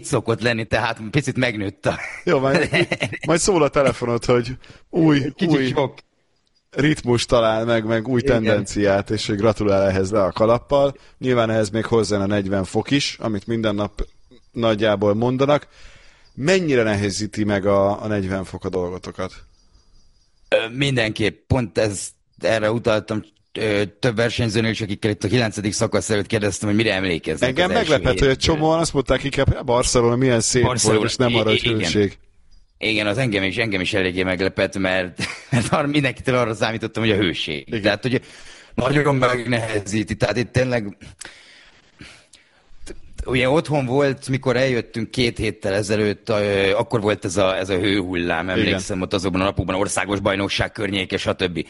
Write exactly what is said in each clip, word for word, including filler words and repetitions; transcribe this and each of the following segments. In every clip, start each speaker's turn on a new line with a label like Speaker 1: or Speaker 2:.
Speaker 1: szokott lenni, tehát picit megnőtt a...
Speaker 2: Jó, majd, majd szól a telefonod, hogy új,
Speaker 1: Kicsit
Speaker 2: új
Speaker 1: sok.
Speaker 2: ritmus talál meg, meg új
Speaker 1: Igen.
Speaker 2: tendenciát, és hogy gratulál ehhez le a kalappal. Nyilván ehhez még hozzá a negyven fok is, amit minden nap nagyjából mondanak. Mennyire nehézíti meg a, a negyven fok a dolgotokat?
Speaker 1: Ö, mindenképp, pont ez, erre utaltam ö, több versenyzőnél is, akikkel itt a kilencedik szakasz előtt kérdeztem, hogy mire emlékeznek.
Speaker 2: Engem meglepett, hogy egy csomóan azt mondták inkább, Barcelona milyen szép Barcelona, volt, és nem arra, hogy hőség.
Speaker 1: Igen, az engem is, engem is eléggé meglepett, mert, mert arra, mindenkitől arra számítottam, hogy a hőség. Igen. Tehát, hogy nagyon megnehezíti, tehát itt tényleg... Ugye otthon volt, mikor eljöttünk két héttel ezelőtt, akkor volt ez a, ez a hőhullám, emlékszem, igen. Ott azokban a napokban országos bajnokság környéke, stb.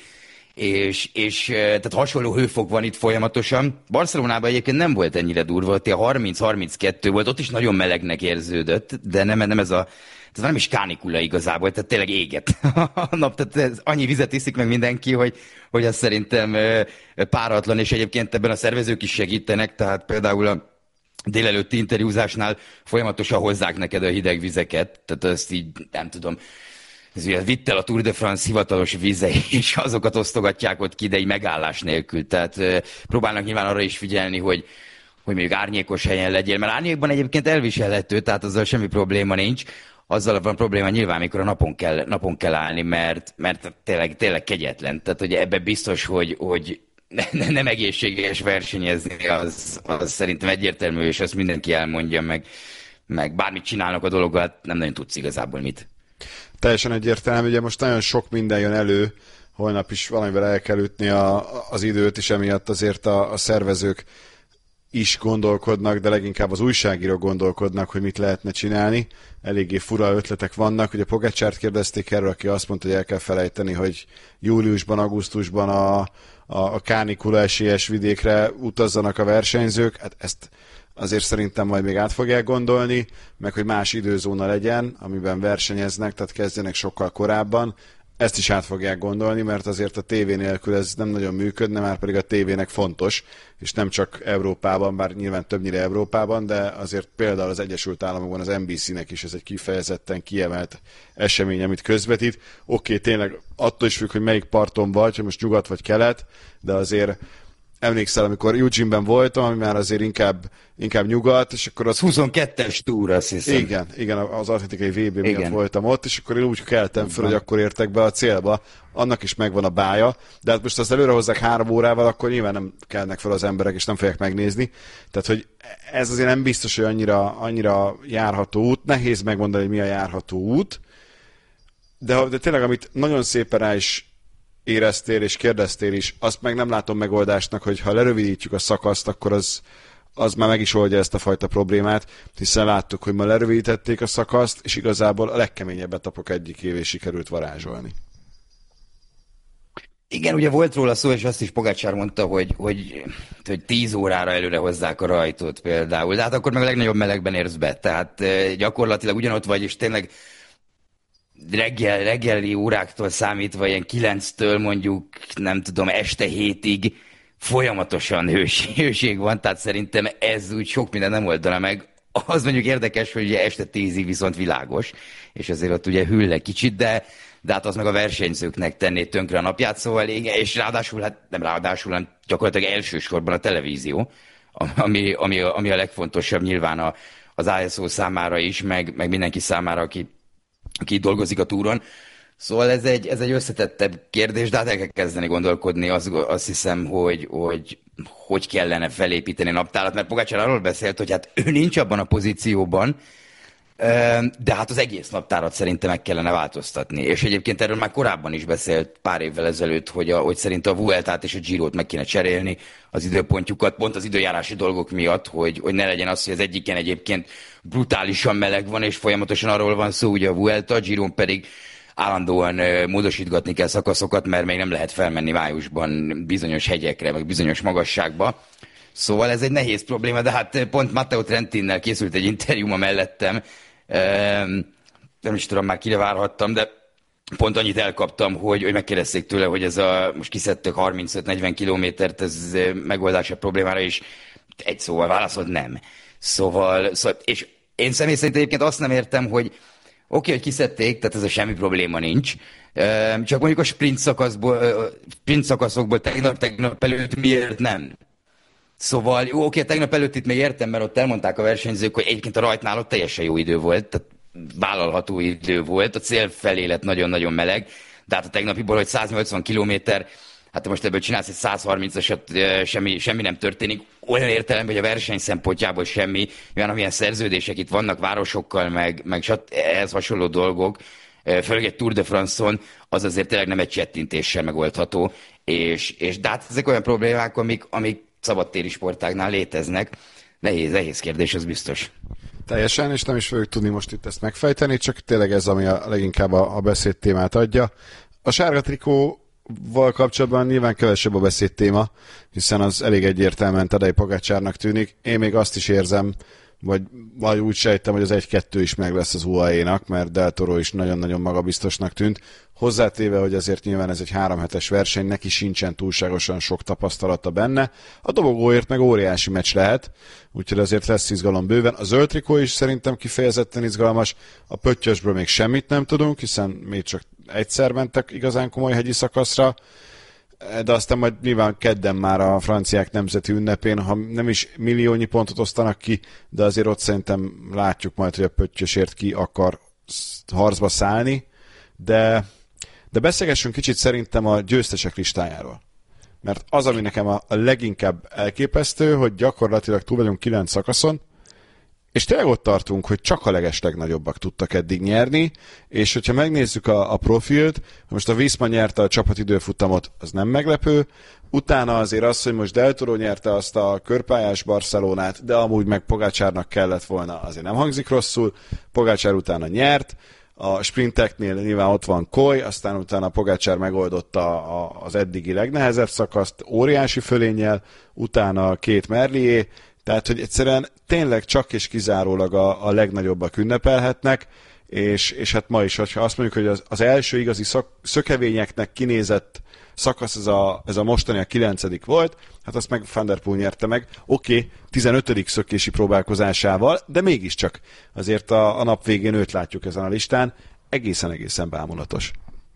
Speaker 1: És, és tehát hasonló hőfok van itt folyamatosan. Barcelonában egyébként nem volt ennyire durva, ott harminc-harminckettő volt, ott is nagyon melegnek érződött, de nem, nem ez a, ez nem is kánikula igazából, tehát tényleg éget a nap, tehát ez, annyi vizet iszik meg mindenki, hogy, hogy az szerintem páratlan, és egyébként ebben a szervezők is segítenek, tehát például a délelőtti interjúzásnál folyamatosan hozzák neked a hideg vizeket, tehát ezt így, nem tudom, ez ugye vitt el a Tour de France hivatalos vize, és azokat osztogatják ott ki, de így megállás nélkül. Tehát e, próbálnak nyilván arra is figyelni, hogy, hogy mondjuk árnyékos helyen legyél, mert árnyékban egyébként elviselhető, tehát azzal semmi probléma nincs. Azzal van probléma nyilván, amikor a napon kell, napon kell állni, mert, mert tényleg, tényleg kegyetlen. Tehát hogy ebben biztos, hogy, hogy ne, nem egészséges versenyezni, az, az szerintem egyértelmű, és azt mindenki elmondja, meg, meg bármit csinálnak a dologgal, hát nem nagyon tudsz igazából mit.
Speaker 2: Teljesen egyértelmű, ugye most nagyon sok minden jön elő, holnap is valamivel el kell ütni a, az időt, és emiatt azért a, a szervezők is gondolkodnak, de leginkább az újságírók gondolkodnak, hogy mit lehetne csinálni. Eléggé fura ötletek vannak. Ugye Pogačárt kérdezték erről, aki azt mondta, hogy el kell felejteni, hogy júliusban, augusztusban a, a, a kánikula esélyes vidékre utazzanak a versenyzők. Hát ezt azért szerintem majd még át fogják gondolni, meg hogy más időzóna legyen, amiben versenyeznek, tehát kezdjenek sokkal korábban. Ezt is át fogják gondolni, mert azért a tévé nélkül ez nem nagyon működne, már pedig a tévének fontos, és nem csak Európában, bár nyilván többnyire Európában, de azért például az Egyesült Államokban az en bé cé-nek is ez egy kifejezetten kiemelt esemény, amit közvetít. Oké, tényleg attól is függ, hogy melyik parton vagy, hogy most nyugat vagy kelet, de azért emlékszel, amikor Eugene-ben voltam, ami már azért inkább, inkább nyugat, és akkor az...
Speaker 1: huszonkettes túra, azt hiszem.
Speaker 2: Igen, igen, az atlétikai vé bé miatt voltam ott, és akkor én úgy keltem föl, hogy akkor értek be a célba. Annak is megvan a bája, de hát most azt előre hozzák három órával, akkor nyilván nem kelnek fel az emberek, és nem fogják megnézni. Tehát, hogy ez azért nem biztos, hogy annyira, annyira járható út. Nehéz megmondani, hogy mi a járható út, de, de tényleg, amit nagyon szépen rá is éreztél és kérdeztél is, azt meg nem látom megoldásnak, hogy ha lerövidítjük a szakaszt, akkor az, az már meg is oldja ezt a fajta problémát, hiszen láttuk, hogy ma lerövidítették a szakaszt, és igazából a legkeményebb etapok egyik évét sikerült varázsolni.
Speaker 1: Igen, ugye volt róla szó, és azt is Pogačár mondta, hogy, hogy, hogy tíz órára előre hozzák a rajtot például, de hát akkor meg a legnagyobb melegben érsz be, tehát gyakorlatilag ugyanott vagy, és tényleg reggel, reggeli óráktól számítva, ilyen kilenctől mondjuk, nem tudom, este hétig folyamatosan hőség, hőség van, tehát szerintem ez úgy sok minden nem oldana meg. Az mondjuk érdekes, hogy ugye este tízig viszont világos, és azért ott ugye hűl egy kicsit, de, de hát az meg a versenyzőknek tenné tönkre a napját, szóval igen, és ráadásul, hát nem ráadásul, hanem gyakorlatilag elsősorban a televízió, ami, ami, ami a legfontosabb nyilván a, az i es o számára is, meg, meg mindenki számára, aki aki dolgozik a túron. Szóval ez egy, ez egy összetettebb kérdés, de hát el kell kezdeni gondolkodni, azt, azt hiszem, hogy, hogy hogy kellene felépíteni a naptárat, mert Pogačár arról beszélt, hogy hát ő nincs abban a pozícióban, de hát az egész naptárat szerintem meg kellene változtatni. És egyébként erről már korábban is beszélt pár évvel ezelőtt, hogy, a, hogy szerint a Vueltát és a Girót meg kéne cserélni az időpontjukat, pont az időjárási dolgok miatt, hogy, hogy ne legyen az, hogy az egyiken egyébként brutálisan meleg van, és folyamatosan arról van szó, ugye a Vuelta, a Giron pedig állandóan módosítgatni kell szakaszokat, mert még nem lehet felmenni májusban bizonyos hegyekre, meg bizonyos magasságba. Szóval ez egy nehéz probléma, de hát pont Matteo Trentinnel készült egy interjú ma mellettem, nem is tudom már kire várhattam, de pont annyit elkaptam, hogy, hogy megkérdezték tőle, hogy ez a, most kiszedtük harmincöt-negyven kilométert, ez megoldás a problémára, és egy szóval válaszolt nem. Szóval, szóval és én személy szerint egyébként azt nem értem, hogy oké, okay, hogy kiszedték, tehát ez a semmi probléma nincs, csak mondjuk a sprint szakaszból, sprint szakaszokból tegnap, tegnap előtt miért nem? Szóval, jó, oké, tegnap előtt itt még értem, mert ott elmondták a versenyzők, hogy egyébként a rajtnál ott teljesen jó idő volt, tehát vállalható idő volt, a cél felé lett nagyon-nagyon meleg, de hát a tegnapiból, hogy száznyolcvan kilométer, hát most ebből csinálsz egy százharmincasat, semmi, semmi nem történik. Olyan értelemben, hogy a verseny szempontjából semmi, olyan, amilyen szerződések itt vannak városokkal, meg, meg ehhez hasonló dolgok, főleg egy Tour de France-on, az azért tényleg nem egy csettintéssel megoldható, és, és de hát ezek olyan problémák, amik, amik szabadtéri sportágnál léteznek. Nehéz, nehéz kérdés, az biztos.
Speaker 2: Teljesen, és nem is fogjuk tudni most itt ezt megfejteni, csak tényleg ez, ami a leginkább a, a beszéd témát adja. A sárga trikóval kapcsolatban nyilván kevesebb a beszéd téma, hiszen az elég egyértelműen Tadej Pogačarnak tűnik. Én még azt is érzem, vagy, vagy úgy sejtem, hogy az egy-kettő is meg lesz az u á é-nak, mert Del Toro is nagyon-nagyon magabiztosnak tűnt. Hozzátéve, hogy azért nyilván ez egy háromhetes verseny, neki sincsen túlságosan sok tapasztalata benne. A dobogóért meg óriási meccs lehet, úgyhogy azért lesz izgalom bőven. A zöld trikó is szerintem kifejezetten izgalmas, a pöttyösből még semmit nem tudunk, hiszen még csak egyszer mentek igazán komoly hegyi szakaszra, de aztán majd nyilván kedden már a franciák nemzeti ünnepén, ha nem is milliónyi pontot osztanak ki, de azért ott szerintem látjuk majd, hogy a pöttyösért ki akar harcba szállni, de, de beszélgessünk kicsit szerintem a győztesek listájáról. Mert az, ami nekem a, a leginkább elképesztő, hogy gyakorlatilag túl vagyunk kilenc szakaszon, és tényleg ott tartunk, hogy csak a legeslegnagyobbak tudtak eddig nyerni, és hogyha megnézzük a, a profilt, most a Visma nyerte a csapatidőfutamot, az nem meglepő, utána azért az, hogy most Del Toro nyerte azt a körpályás Barcelonát, de amúgy meg Pogačarnak kellett volna, azért nem hangzik rosszul, Pogačar utána nyert, a sprinteknél nyilván ott van Koy, aztán utána Pogačar megoldotta a, az eddigi legnehezebb szakaszt óriási fölénnyel, utána két Merlier, tehát, hogy egyszerűen tényleg csak és kizárólag a, a legnagyobbak ünnepelhetnek, és, és hát ma is, ha azt mondjuk, hogy az, az első igazi szak, szökevényeknek kinézett szakasz ez a, ez a mostani a kilencedik volt, hát azt meg Van der Poel nyerte meg, oké, okay, tizenötödik szökési próbálkozásával, de mégiscsak azért a, a nap végén őt látjuk ezen a listán, egészen-egészen bámulatos.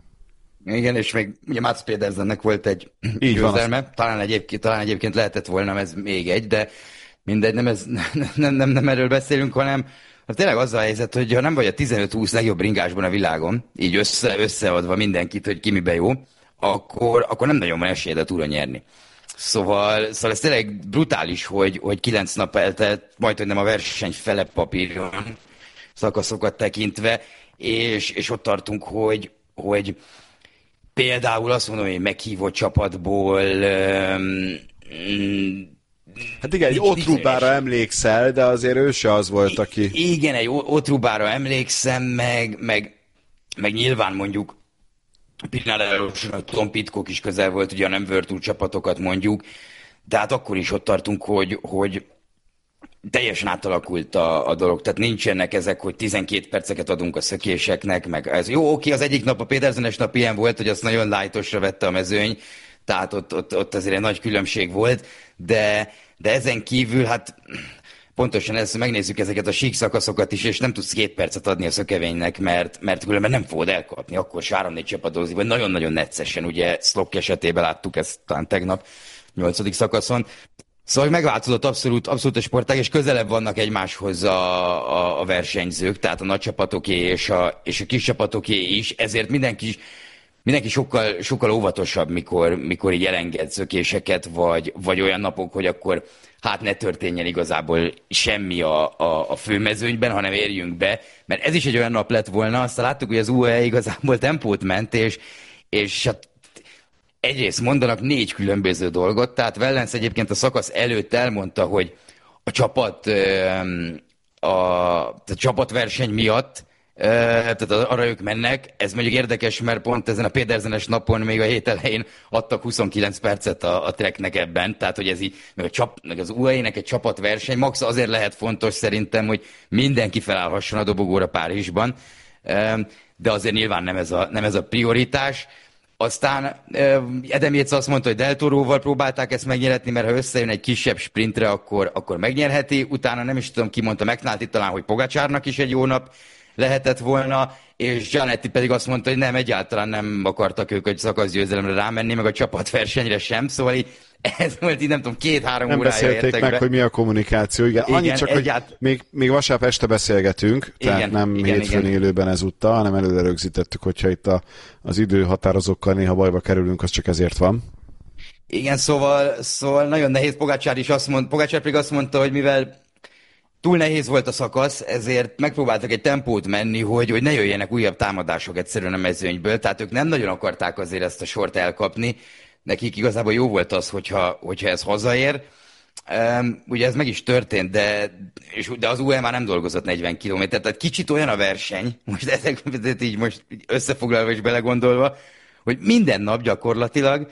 Speaker 1: Igen, és még ugye Mats Pedersennek volt egy győzelme, talán egyébként, talán egyébként lehetett volna ez még egy, de mindegy, nem, ez, nem, nem, nem erről beszélünk, hanem hát tényleg az a helyzet, hogy ha nem vagy a tizenöt-húsz legjobb ringásban a világon, így össze, összeadva mindenkit, hogy ki miben jó, akkor, akkor nem nagyon van esélyed a túra nyerni. Szóval, szóval ez tényleg brutális, hogy, hogy kilenc nap eltelt, majd, hogy nem a verseny fele papíron szakaszokat tekintve, és, és ott tartunk, hogy, hogy például azt mondom, hogy meghívott csapatból um,
Speaker 2: hát igen, egy Otrubára emlékszel, de azért ő se az volt, aki...
Speaker 1: Igen, egy Otrubára emlékszem, meg, meg, meg nyilván mondjuk Pinarelloson, Tom Pidcock is közel volt, ugye a nem World Tour csapatokat mondjuk, de hát akkor is ott tartunk, hogy, hogy teljesen átalakult a, a dolog, tehát nincsenek ezek, hogy tizenkét perceket adunk a szökéseknek, meg ez jó, oké, az egyik nap, a Pedersenes nap ilyen volt, hogy azt nagyon lightosra vette a mezőny, tehát ott, ott, ott azért egy nagy különbség volt, de, de ezen kívül, hát pontosan ez, megnézzük ezeket a sík szakaszokat is, és nem tudsz két percet adni a szökevénynek, mert, mert különben nem fogod elkapni, akkor se három-négy csapadozik, vagy nagyon-nagyon neccesen, ugye Szlok esetében láttuk ezt talán tegnap, nyolcadik szakaszon. Szóval megváltozott abszolút, abszolút a sportág, és közelebb vannak egymáshoz a, a, a versenyzők, tehát a nagy csapatoké és a, és a kis csapatoké is, ezért mindenki, mindenki sokkal, sokkal óvatosabb, mikor, mikor így elenged szökéseket, vagy, vagy olyan napok, hogy akkor hát ne történjen igazából semmi a, a, a főmezőnyben, hanem érjünk be, mert ez is egy olyan nap lett volna, aztán láttuk, hogy az u á é igazából tempót ment, és, és hát egyrészt mondanak négy különböző dolgot, tehát Wellens egyébként a szakasz előtt elmondta, hogy a csapat a, a csapatverseny miatt, tehát arra ők mennek. Ez mondjuk érdekes, mert pont ezen a Pedersenes napon még a hét elején adtak huszonkilenc percet a, a Treknek ebben, tehát hogy ez így, meg, a csap, meg az u á é-nek egy csapatverseny, max azért lehet fontos szerintem, hogy mindenki felállhasson a dobogóra Párizsban, de azért nyilván nem ez a, nem ez a prioritás. Aztán uh, Adam Yates azt mondta, hogy Del Toroval próbálták ezt megnyeretni, mert ha összejön egy kisebb sprintre, akkor, akkor megnyerheti. Utána nem is tudom, ki mondta, McNulty talán, hogy Pogačarnak is egy jó nap lehetett volna, és Gianetti pedig azt mondta, hogy nem, egyáltalán nem akartak ők egy szakaszgyőzelemre rámenni, meg a csapatversenyre sem, szóval így ez volt így nem tudom, két-három
Speaker 2: nem
Speaker 1: órája
Speaker 2: beszélték
Speaker 1: értek
Speaker 2: meg,
Speaker 1: be.
Speaker 2: hogy mi a kommunikáció. Igen,
Speaker 1: Igen,
Speaker 2: annyit csak,
Speaker 1: egyált...
Speaker 2: hogy még, még vasárnap este beszélgetünk, tehát
Speaker 1: igen,
Speaker 2: nem
Speaker 1: igen,
Speaker 2: hétfőn
Speaker 1: igen.
Speaker 2: élőben ezúttal, hanem előre rögzítettük, hogyha itt a, az időhatározókkal néha bajba kerülünk, az csak ezért van.
Speaker 1: Igen, szóval, szóval nagyon nehéz. Pogačar is azt mond, Pogačar pedig azt mondta, hogy mivel túl nehéz volt a szakasz, ezért megpróbáltak egy tempót menni, hogy, hogy ne jöjjenek újabb támadások egyszerűen a mezőnyből, tehát ők nem nagyon akarták azért ezt a sort elkapni. Nekik igazából jó volt az, hogyha, hogyha ez hazaér. Um, ugye ez meg is történt, de, és, de az u á e már nem dolgozott negyven kilométert, tehát kicsit olyan a verseny, most ezek így most összefoglalva és belegondolva, hogy minden nap gyakorlatilag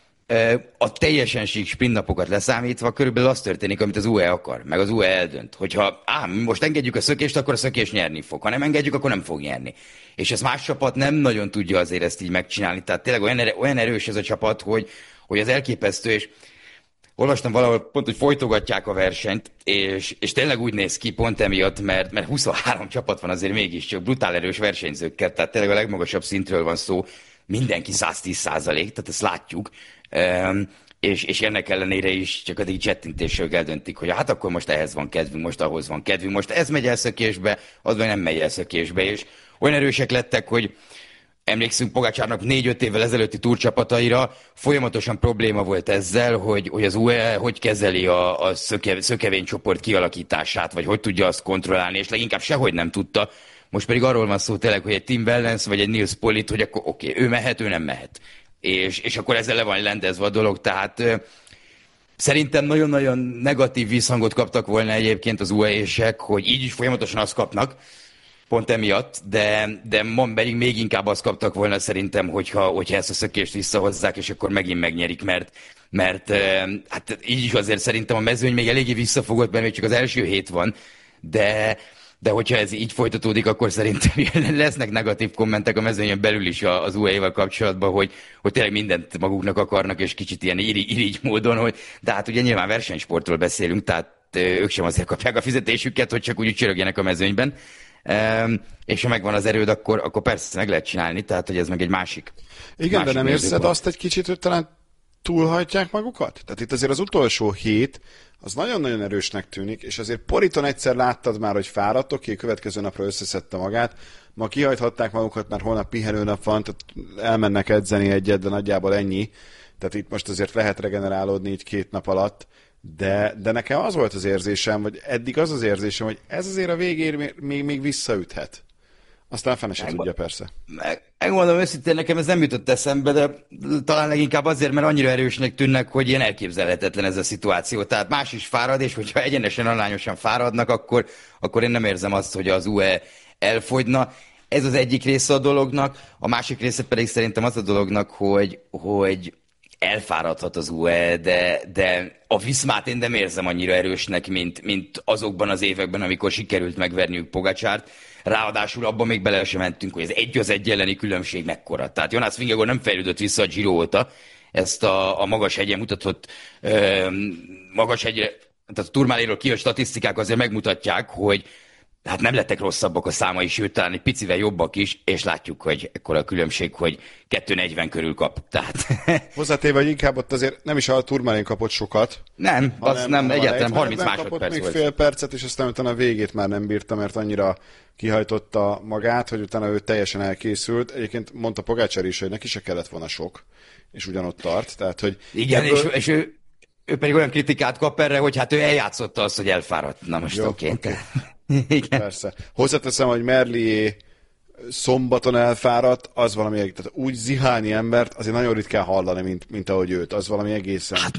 Speaker 1: a teljesen sík sprint napokat leszámítva körülbelül az történik, amit az u á e akar, meg az u á e eldönt. Hogyha á, most engedjük a szökést, akkor a szökés nyerni fog. Ha nem engedjük, akkor nem fog nyerni. És ez más csapat nem nagyon tudja azért ezt így megcsinálni. Tehát tényleg olyan, erő, olyan erős ez a csapat, hogy, hogy az elképesztő, és olvastam valahol pont, hogy folytogatják a versenyt, és, és tényleg úgy néz ki pont emiatt, mert, mert huszonhárom csapat van azért mégiscsak brutál erős versenyzőkkel, tehát tényleg a legmagasabb szintről van szó, mindenki száz tíz százalék, tehát ezt látjuk, um, és, és ennek ellenére is csak addig csettintéssel eldöntik, hogy hát akkor most ehhez van kedvünk, most ahhoz van kedvünk, most ez megy el szökésbe, az meg nem megy el szökésbe, és olyan erősek lettek, hogy emlékszünk Pogačarnak négy-öt évvel ezelőtti túrcsapataira, folyamatosan probléma volt ezzel, hogy, hogy az u á e hogy kezeli a, a szöke, szökevénycsoport kialakítását, vagy hogy tudja azt kontrollálni, és leginkább sehogy nem tudta. Most pedig arról van szó tényleg, hogy egy Tim Wellens vagy egy Nils Politt, hogy akkor oké, okay, ő mehet, ő nem mehet. És, és akkor ezzel le van rendezve a dolog, tehát ö, szerintem nagyon-nagyon negatív visszhangot kaptak volna egyébként az u á é-sek, hogy így is folyamatosan azt kapnak, pont emiatt, de, de pedig még inkább azt kaptak volna szerintem, hogyha, hogyha ezt a szökést visszahozzák, és akkor megint megnyerik, mert, mert hát így is azért szerintem a mezőny még eléggé visszafogott, mert még csak az első hét van, de, de hogyha ez így folytatódik, akkor szerintem lesznek negatív kommentek a mezőnyen belül is az u á é-vel kapcsolatban, hogy, hogy tényleg mindent maguknak akarnak, és kicsit ilyen irigy, irigy módon, hogy, de hát ugye nyilván versenysportról beszélünk, tehát ők sem azért kapják a fizetésüket, hogy csak úgy csörögjenek a mezőnyben. Um, és ha megvan az erőd, akkor, akkor persze meg lehet csinálni, tehát hogy ez meg egy másik.
Speaker 2: Igen,
Speaker 1: másik
Speaker 2: de nem érzed azt egy kicsit, hogy talán túlhajtják magukat? Tehát itt azért az utolsó hét az nagyon-nagyon erősnek tűnik, és azért Poriton egyszer láttad már, hogy fáradt, oké, okay, következő napra összeszedte magát, ma kihajthatták magukat, mert holnap pihenőnap van, tehát elmennek edzeni egyet, de nagyjából ennyi. Tehát itt most azért lehet regenerálódni így két nap alatt. De, de nekem az volt az érzésem, vagy eddig az az érzésem, hogy ez azért a végén még, még visszaüthet. Aztán fene se tudja, persze.
Speaker 1: Meg, megmondom őszintén, nekem ez nem jutott eszembe, de talán leginkább azért, mert annyira erősnek tűnnek, hogy ilyen elképzelhetetlen ez a szituáció. Tehát más is fárad, és hogyha egyenesen, arányosan fáradnak, akkor, akkor én nem érzem azt, hogy az u á é elfogyna. Ez az egyik része a dolognak, a másik része pedig szerintem az a dolognak, hogy, hogy elfáradhat az u á é, de, de a Viszmát én nem érzem annyira erősnek, mint, mint azokban az években, amikor sikerült megverniük Pogačart. Ráadásul abban még bele sem mentünk, hogy ez egy az egy elleni különbség mekkora. Tehát Jonas Vingegaard nem fejlődött vissza a Giro óta, ezt a, a magas hegyen mutatott ö, magas hegyre, tehát a Tourmaléről kijött statisztikák azért megmutatják, hogy hát nem lettek rosszabbak a számai, sőt, talán egy picivel jobbak is, és látjuk, hogy ekkora a különbség, hogy kettő negyven körül kap. Tehát...
Speaker 2: Hozzátéve, hogy inkább ott azért nem is a Tourmalén kapott sokat.
Speaker 1: Nem, az hanem, nem, egyáltalán harminc másodperc
Speaker 2: még
Speaker 1: volt.
Speaker 2: Fél percet, és aztán utána a végét már nem bírta, mert annyira kihajtotta magát, hogy utána ő teljesen elkészült. Egyébként mondta Pogačar is, hogy neki se kellett volna sok, és ugyanott tart. Tehát, hogy
Speaker 1: igen, ebből... és, és ő, ő pedig olyan kritikát kap erre, hogy hát ő eljátszotta azt, hogy elfáradt. Na most oké. Okay.
Speaker 2: Igen. Persze. Hozzáteszem, hogy Merlier szombaton elfáradt, az valami, tehát úgy zihálni embert azért nagyon ritkán hallani, mint, mint ahogy őt, az valami egészen...
Speaker 1: Hát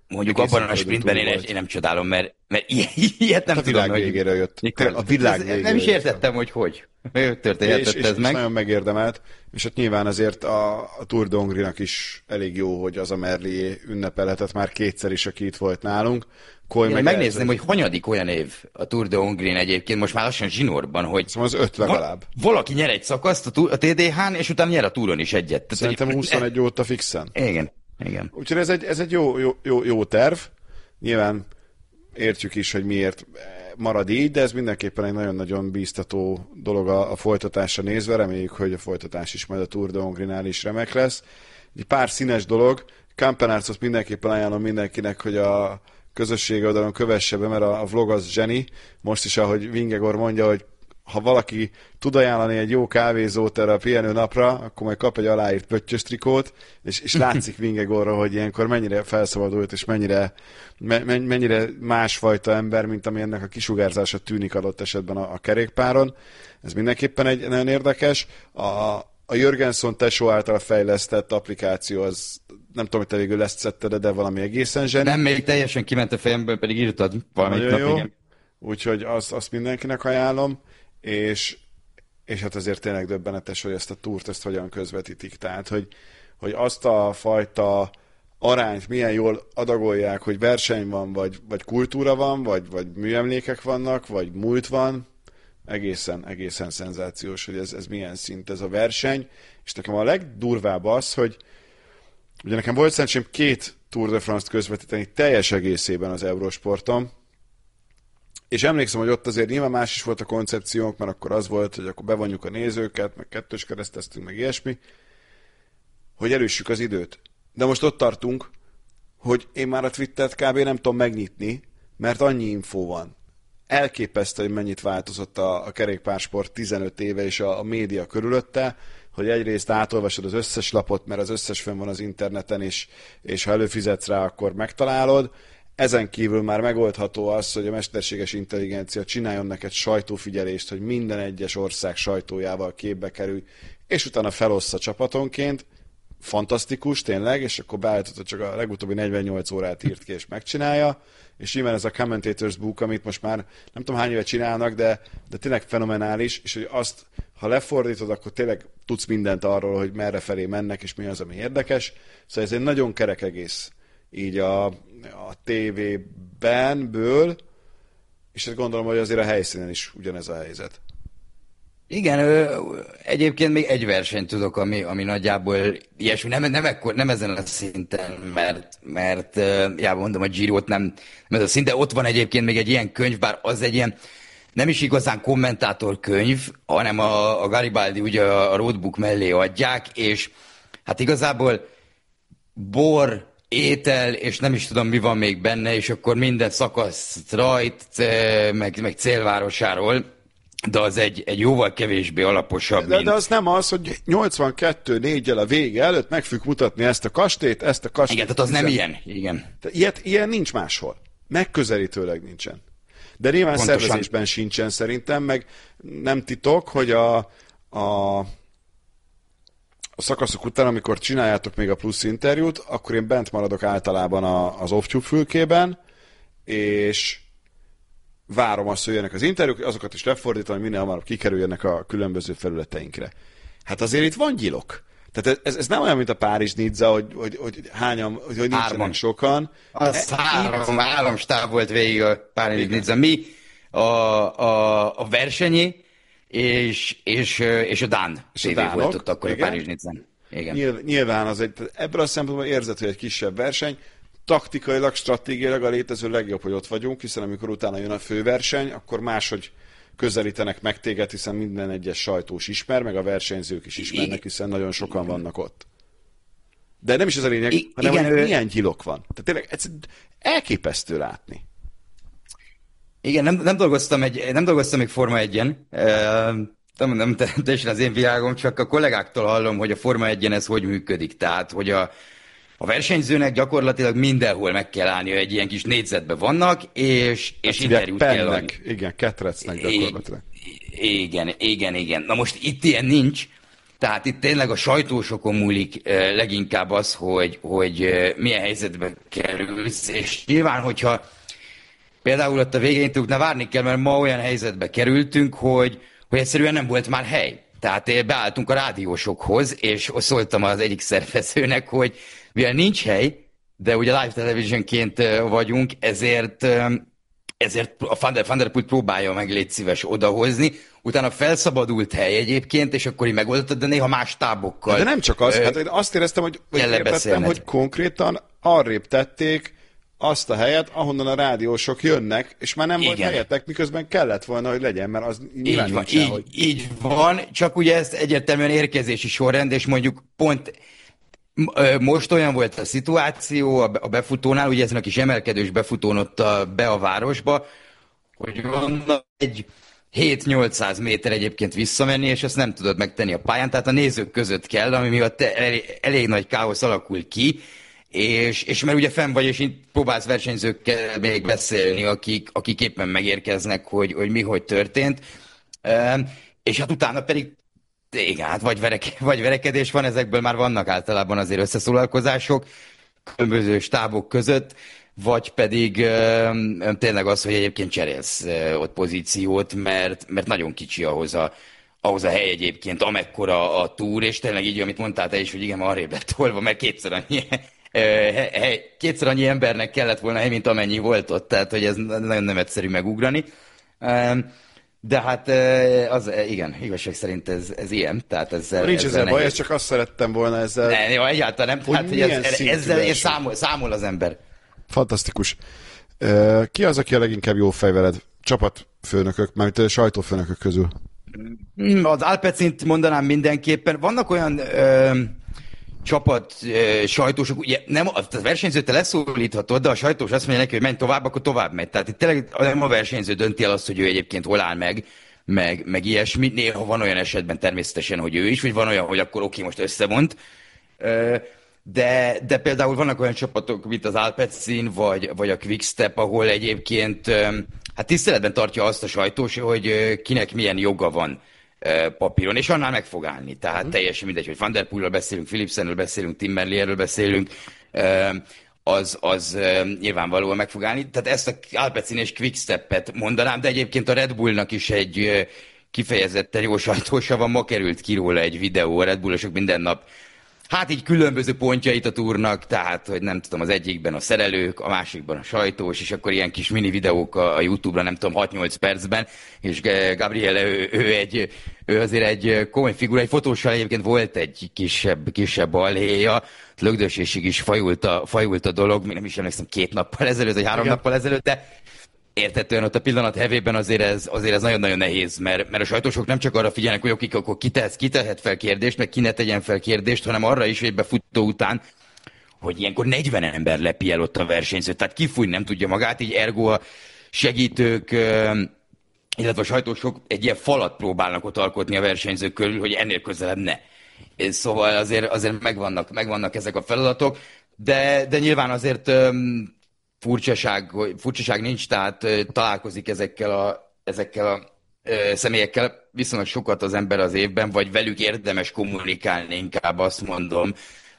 Speaker 1: mondjuk
Speaker 2: Egészen
Speaker 1: abban a
Speaker 2: földön
Speaker 1: sprintben
Speaker 2: túl
Speaker 1: én,
Speaker 2: volt.
Speaker 1: én nem csodálom, mert, mert ilyet, ilyet nem
Speaker 2: Hát a
Speaker 1: tudom,
Speaker 2: világ
Speaker 1: hogy
Speaker 2: végére jött.
Speaker 1: mikor.
Speaker 2: A világ
Speaker 1: Ez-
Speaker 2: végére
Speaker 1: Nem is
Speaker 2: jött.
Speaker 1: értettem, hogy hogy. Hogy
Speaker 2: És,
Speaker 1: történhetett
Speaker 2: és,
Speaker 1: ez
Speaker 2: és
Speaker 1: meg.
Speaker 2: nagyon megérdemelt, és hát nyilván azért a, a Tour de Hongrie-nak is elég jó, hogy az a Merlier ünnepelhetett már kétszer is, aki itt volt nálunk. Koly
Speaker 1: Én
Speaker 2: meg
Speaker 1: megnézném,
Speaker 2: első-
Speaker 1: hogy hanyadik olyan év a Tour de Hongrie egyébként, most már lassan zsinórban, hogy
Speaker 2: Szóval az öt legalább.
Speaker 1: val- valaki nyer egy szakaszt a, tú- a té dé hán, és utána nyer a túron is egyet. Tehát,
Speaker 2: Szerintem
Speaker 1: hogy-
Speaker 2: huszonegy óta fixen.
Speaker 1: Igen, igen.
Speaker 2: Úgyhogy ez egy, ez egy jó, jó, jó, jó terv. Nyilván értjük is, hogy miért marad így, de ez mindenképpen egy nagyon-nagyon bíztató dolog a, a folytatásra nézve. Reméljük, hogy a folytatás is majd a Tour de Hongrie-nál is remek lesz. Egy pár színes dolog. Campenarcot mindenképpen ajánlom mindenkinek, hogy a közösségi oldalon kövesse be, mert a, a vlog az zseni. Most is, ahogy Vingegor mondja, hogy ha valaki tud ajánlani egy jó kávézót erre a pihenő napra, akkor majd kap egy aláírt pöttyös trikót, és, és látszik Vingegorra, hogy ilyenkor mennyire felszabadult, és mennyire, me, mennyire másfajta ember, mint ami ennek a kisugárzása tűnik adott esetben a, a kerékpáron. Ez mindenképpen egy nagyon érdekes. A, a Jörgenson tesó által fejlesztett applikáció, az nem tudom, hogy te végül ezt szedted, de valami egészen zseni.
Speaker 1: Nem, még teljesen kiment a fejemből, pedig írtad valamit
Speaker 2: Nagyon
Speaker 1: nap,
Speaker 2: jó.
Speaker 1: igen.
Speaker 2: Úgyhogy azt, azt mindenkinek ajánlom, és, és hát azért tényleg döbbenetes, hogy ezt a túrt ezt hogyan közvetítik. Tehát, hogy, hogy azt a fajta arányt milyen jól adagolják, hogy verseny van, vagy, vagy kultúra van, vagy, vagy műemlékek vannak, vagy múlt van, egészen, egészen szenzációs, hogy ez, ez milyen szint ez a verseny. És nekem a legdurvább az, hogy ugye nekem volt szerencsém két Tour de France-t közvetíteni teljes egészében az Eurosporton, és emlékszem, hogy ott azért nyilván más is volt a koncepciónk, mert akkor az volt, hogy akkor bevonjuk a nézőket, meg kettős kereszteztünk, meg ilyesmi, hogy erőssük az időt. De most ott tartunk, hogy én már a Twittert kb. Nem tudom megnyitni, mert annyi infó van. Elképesztő, hogy mennyit változott a, a kerékpársport tizenöt éve és a, a média körülötte, hogy egyrészt átolvasod az összes lapot, mert az összes fönn van az interneten, és, és ha előfizetsz rá, akkor megtalálod. Ezen kívül már megoldható az, hogy a mesterséges intelligencia csináljon neked sajtófigyelést, hogy minden egyes ország sajtójával képbe kerülj, és utána felossza csapatonként. Fantasztikus, tényleg, és akkor beállítod, csak a legutóbbi negyvennyolc órát írt ki, és megcsinálja. És nyilván ez a Commentators Book, amit most már nem tudom hány éve csinálnak, de, de tényleg fenomenális, és hogy azt, ha lefordítod, akkor tényleg tudsz mindent arról, hogy merre felé mennek, és mi az, ami érdekes. Szóval ez egy nagyon kerek egész így a, a tévében, ből, és ezt gondolom, hogy azért a helyszínen is ugyanez a helyzet.
Speaker 1: Igen, ö, egyébként még egy versenyt tudok, ami, ami nagyjából ilyesmi, nem, nem, ekkor, nem ezen a szinten, mert, mert ö, já, mondom, a Girót nem, nem ez a szint, de ott van egyébként még egy ilyen könyv, bár az egy ilyen, nem is igazán kommentátor könyv, hanem a, a Garibaldi ugye a roadbook mellé adják, és hát igazából bor, étel, és nem is tudom, mi van még benne, és akkor minden szakasz rajt, meg, meg célvárosáról, de az egy, egy jóval kevésbé alaposabb,
Speaker 2: De,
Speaker 1: mint...
Speaker 2: de az nem az, hogy nyolcvankettő négyel a vége előtt meg fogjuk mutatni ezt a kastélyt, ezt a kastélyt.
Speaker 1: Igen, tehát az nem ilyen, igen.
Speaker 2: De ilyet, ilyen nincs máshol. Megközelítőleg nincsen. De nyilván
Speaker 1: Pontosan.
Speaker 2: szervezésben sincsen szerintem, meg nem titok, hogy a, a, a szakaszok után, amikor csináljátok még a plusz interjút, akkor én bent maradok általában a, az off-tube fülkében, és várom azt, hogy jönnek az interjúk, azokat is lefordítom, hogy minél hamarabb kikerüljenek a különböző felületeinkre. Hát azért itt van gyilok. Tehát ez, ez nem olyan, mint a Párizs-Nizza, hogy, hogy, hogy hányam, hogy, hogy nincsenek
Speaker 1: Hárman.
Speaker 2: sokan.
Speaker 1: Az
Speaker 2: E,
Speaker 1: három, három stáb volt végig a Párizs-Nizza. Mi a, a, a versenyi, és, és, és a Dán
Speaker 2: És a
Speaker 1: té vé
Speaker 2: dánok,
Speaker 1: volt ott akkor
Speaker 2: igen.
Speaker 1: a Párizs-Nizzán. Igen.
Speaker 2: Nyilván, nyilván az egy, ebből a szempontból érzed, hogy egy kisebb verseny, taktikailag, stratégiailag a létező legjobb, hogy ott vagyunk, hiszen amikor utána jön a főverseny, akkor máshogy közelítenek meg téged, hiszen minden egyes sajtós ismer, meg a versenyzők is ismernek, hiszen nagyon sokan vannak ott. De nem is ez a lényeg,
Speaker 1: I-
Speaker 2: hanem
Speaker 1: igen,
Speaker 2: hogy
Speaker 1: ő-
Speaker 2: milyen gyilok van. Tehát tényleg egyszerűen elképesztő látni.
Speaker 1: Igen, nem, nem dolgoztam egy, nem dolgoztam még Forma egyen, nem, nem teljesen az én világom, csak a kollégáktól hallom, hogy a Forma egyen ez hogy működik. Tehát, hogy a, a versenyzőnek gyakorlatilag mindenhol meg kell állnia, egy ilyen kis négyzetben vannak, és, és interjút kell adni.
Speaker 2: Igen, ketrecnek gyakorlatilag.
Speaker 1: Igen, igen, igen. Na most itt ilyen nincs, Tehát itt tényleg a sajtósokon múlik eh, leginkább az, hogy, hogy eh, milyen helyzetbe kerülsz, és nyilván, hogyha például ott a végén tudna várni kell, mert ma olyan helyzetbe kerültünk, hogy, hogy egyszerűen nem volt már hely. Tehát eh, beálltunk a rádiósokhoz, és szóltam az egyik szervezőnek, hogy mivel nincs hely, de ugye live televisionként eh, vagyunk, ezért, eh, ezért a Thunder, Thunderpult próbálja meg légy szíves odahozni, utána felszabadult hely egyébként, és akkor így megoldottad, de néha más tábokkal.
Speaker 2: De nem csak az,
Speaker 1: ö,
Speaker 2: hát én azt éreztem, hogy, hogy értettem,
Speaker 1: beszélned.
Speaker 2: hogy konkrétan arrébb tették azt a helyet, ahonnan a rádiósok jönnek, és már nem
Speaker 1: Igen.
Speaker 2: volt helyetek, miközben kellett volna, hogy legyen, mert az nyilván
Speaker 1: Így van,
Speaker 2: nincs el,
Speaker 1: így,
Speaker 2: hogy...
Speaker 1: így van, csak ugye ezt egyértelműen érkezési sorrend, és mondjuk pont m- ö, most olyan volt a szituáció a be- a befutónál, ugye ezen a kis emelkedős befutón ott a, be a városba, hogy onnan egy hét-nyolcszáz méter egyébként visszamenni, és ezt nem tudod megtenni a pályán, tehát a nézők között kell, ami miatt elég, elég nagy káosz alakul ki, és, és mert ugye fenn vagy, és így próbálsz versenyzőkkel még beszélni, akik, akik éppen megérkeznek, hogy, hogy mi, hogy történt. Ehm, És hát utána pedig, igen, hát vagy, verek, vagy verekedés van, ezekből már vannak általában azért összeszólalkozások különböző stábok között, vagy pedig ehm, tényleg az, hogy egyébként cserélsz eh, ott pozíciót, mert, mert nagyon kicsi ahhoz a, ahhoz a hely egyébként, amekkora a túr, és tényleg így, amit mondtál te is, hogy igen, arrébb lett tolva, mert kétszer annyi, eh, hely, kétszer annyi embernek kellett volna hely, mint amennyi volt ott, tehát hogy ez nagyon nem egyszerű megugrani. Ehm, De hát eh, az, eh, igen, igazság szerint ez, ez ilyen, tehát ezzel,
Speaker 2: Nincs
Speaker 1: ezzel
Speaker 2: ezzel baj,
Speaker 1: nehéz.
Speaker 2: ez csak azt szerettem volna ezzel.
Speaker 1: Ne, jó, egyáltalán nem,
Speaker 2: Hogy
Speaker 1: tehát hogy
Speaker 2: milyen
Speaker 1: ez,
Speaker 2: szintű
Speaker 1: ezzel
Speaker 2: verseny?
Speaker 1: számol, számol az ember.
Speaker 2: Fantasztikus. Ö, Ki az, aki a leginkább jó fej veled? Csapatfőnökök, mármint sajtófőnökök közül.
Speaker 1: Mm, Az Alpecint mondanám mindenképpen. Vannak olyan ö, csapat ö, sajtósok, ugye nem, a versenyzőt te leszólíthatod, de a sajtós azt mondja neki, hogy menj tovább, akkor tovább megy. Tehát itt tényleg nem a versenyző dönti el azt, hogy ő egyébként hol áll meg, meg, meg ilyesmi. Néha van olyan esetben természetesen, hogy ő is, vagy van olyan, hogy akkor oké, most összemond. Ö, De, de például vannak olyan csapatok, mint az Alpecin, vagy, vagy a Quickstep, ahol egyébként ö, hát tiszteletben tartja azt a sajtós, hogy ö, kinek milyen joga van ö, papíron, és annál meg fog állni. Tehát uh-huh. teljesen mindegy, hogy Van der Poelről beszélünk, Philipsenről beszélünk, Tim Merlierről beszélünk, ö, az, az ö, nyilvánvalóan meg fog állni. Tehát ezt a Alpecin és Quickstepet mondanám, de egyébként a Red Bullnak is egy ö, kifejezetten jó sajtósa van, ma került ki róla egy videó, a Red Bullosok minden nap hát így különböző pontjait a túrnak, tehát, hogy nem tudom, az egyikben a szerelők, a másikban a sajtós, és akkor ilyen kis mini videók a, a YouTube-ra, nem tudom, hat-nyolc percben, és Gabriele, ő, ő, egy, ő azért egy komoly figura, egy fotóssal egyébként volt egy kisebb, kisebb balhéja, lögdösésig is fajult a, fajult a dolog, még nem is emlékszem, két nappal ezelőtt, vagy három Igen. nappal ezelőtt, de értetően ott a pillanat hevében azért ez, azért ez nagyon-nagyon nehéz, mert, mert a sajtósok nem csak arra figyelnek, hogy akik akkor kitehet, kitehet fel kérdést, meg ki ne tegyen fel kérdést, hanem arra is, hogy befutó után, hogy ilyenkor negyven ember lepi el ott a versenyzőt, tehát kifújni nem tudja magát, így ergo a segítők, illetve a sajtósok egy ilyen falat próbálnak ott alkotni a versenyzők körül, hogy ennél közelebb ne. Szóval azért, azért megvannak, megvannak ezek a feladatok, de, de nyilván azért furcsaság, furcsaság nincs, tehát találkozik ezekkel a, ezekkel a ö, személyekkel viszonylag sokat az ember az évben, vagy velük érdemes kommunikálni, inkább azt mondom,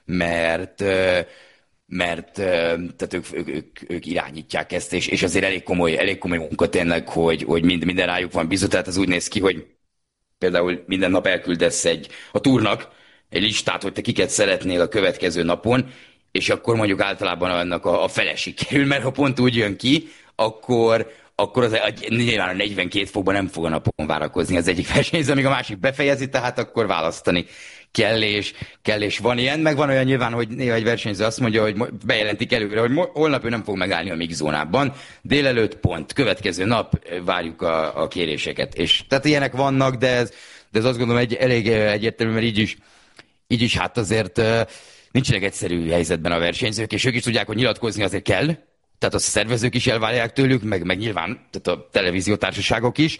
Speaker 1: mert, ö, mert ö, tehát ők, ők, ők, ők irányítják ezt, és, és azért elég komoly, elég komoly munka tényleg, hogy, hogy mind, minden rájuk van bízva, tehát az úgy néz ki, hogy például minden nap elküldesz egy, a túrnak egy listát, hogy te kiket szeretnél a következő napon, és akkor mondjuk általában annak a, a felesig kerül, mert ha pont úgy jön ki, akkor, akkor az, nyilván a negyvenkét fokban nem fog a napon várakozni az egyik versenyző, amíg a másik befejezi, tehát akkor választani kell, és, kell, és van ilyen. Meg van olyan nyilván, hogy néha egy versenyző azt mondja, hogy bejelentik előre, hogy holnap ő nem fog megállni a mix zónában, délelőtt pont, következő nap várjuk a, a kéréseket. És tehát ilyenek vannak, de ez, de ez azt gondolom egy, elég egyértelmű, mert így is, így is hát azért nincsenek egyszerű helyzetben a versenyzők, és ők is tudják, hogy nyilatkozni azért kell, tehát a szervezők is elvárják tőlük, meg, meg nyilván tehát a televíziótársaságok is,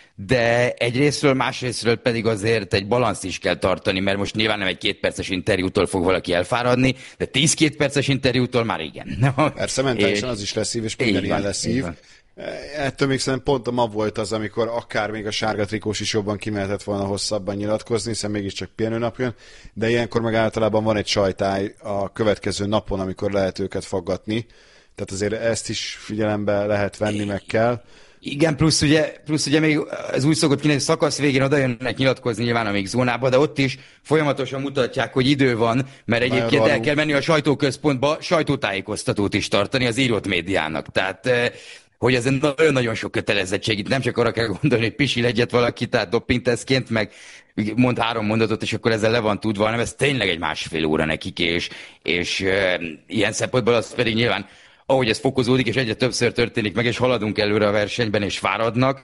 Speaker 1: de egyrésztről, másrésztről pedig azért egy balanszt is kell tartani, mert most nyilván nem egy kétperces interjútól fog valaki elfáradni, de tíz kétperces interjútól már igen.
Speaker 2: Persze, mentálisan az is leszív, és minden ilyen leszív. Ettől még szerintem pont a ma volt az, amikor akár még a sárga trikós is jobban kimehetett volna hosszabban nyilatkozni, hiszen mégiscsak pihenőnap jön, de ilyenkor meg általában van egy sajtály a következő napon, amikor lehet őket faggatni. Tehát azért ezt is figyelembe lehet venni, meg kell.
Speaker 1: Igen, plusz ugye, plusz ugye még az úgy szokott kinézni, szakasz végén oda jönnek nyilatkozni nyilván a még zónába, de ott is folyamatosan mutatják, hogy idő van, mert egyébként el kell menni a sajtóközpontba sajtótájékoztatót is tartani az írott médiának. Tehát hogy ez nagyon-nagyon sok kötelezettség. Itt nem csak arra kell gondolni, hogy pisil egyet valaki, tehát dopingtesztként, meg mond három mondatot, és akkor ezzel le van tudva, hanem ez tényleg egy másfél óra nekik, és, és e, ilyen szempontból az pedig nyilván, ahogy ez fokozódik, és egyre többször történik meg, és haladunk előre a versenyben, és fáradnak,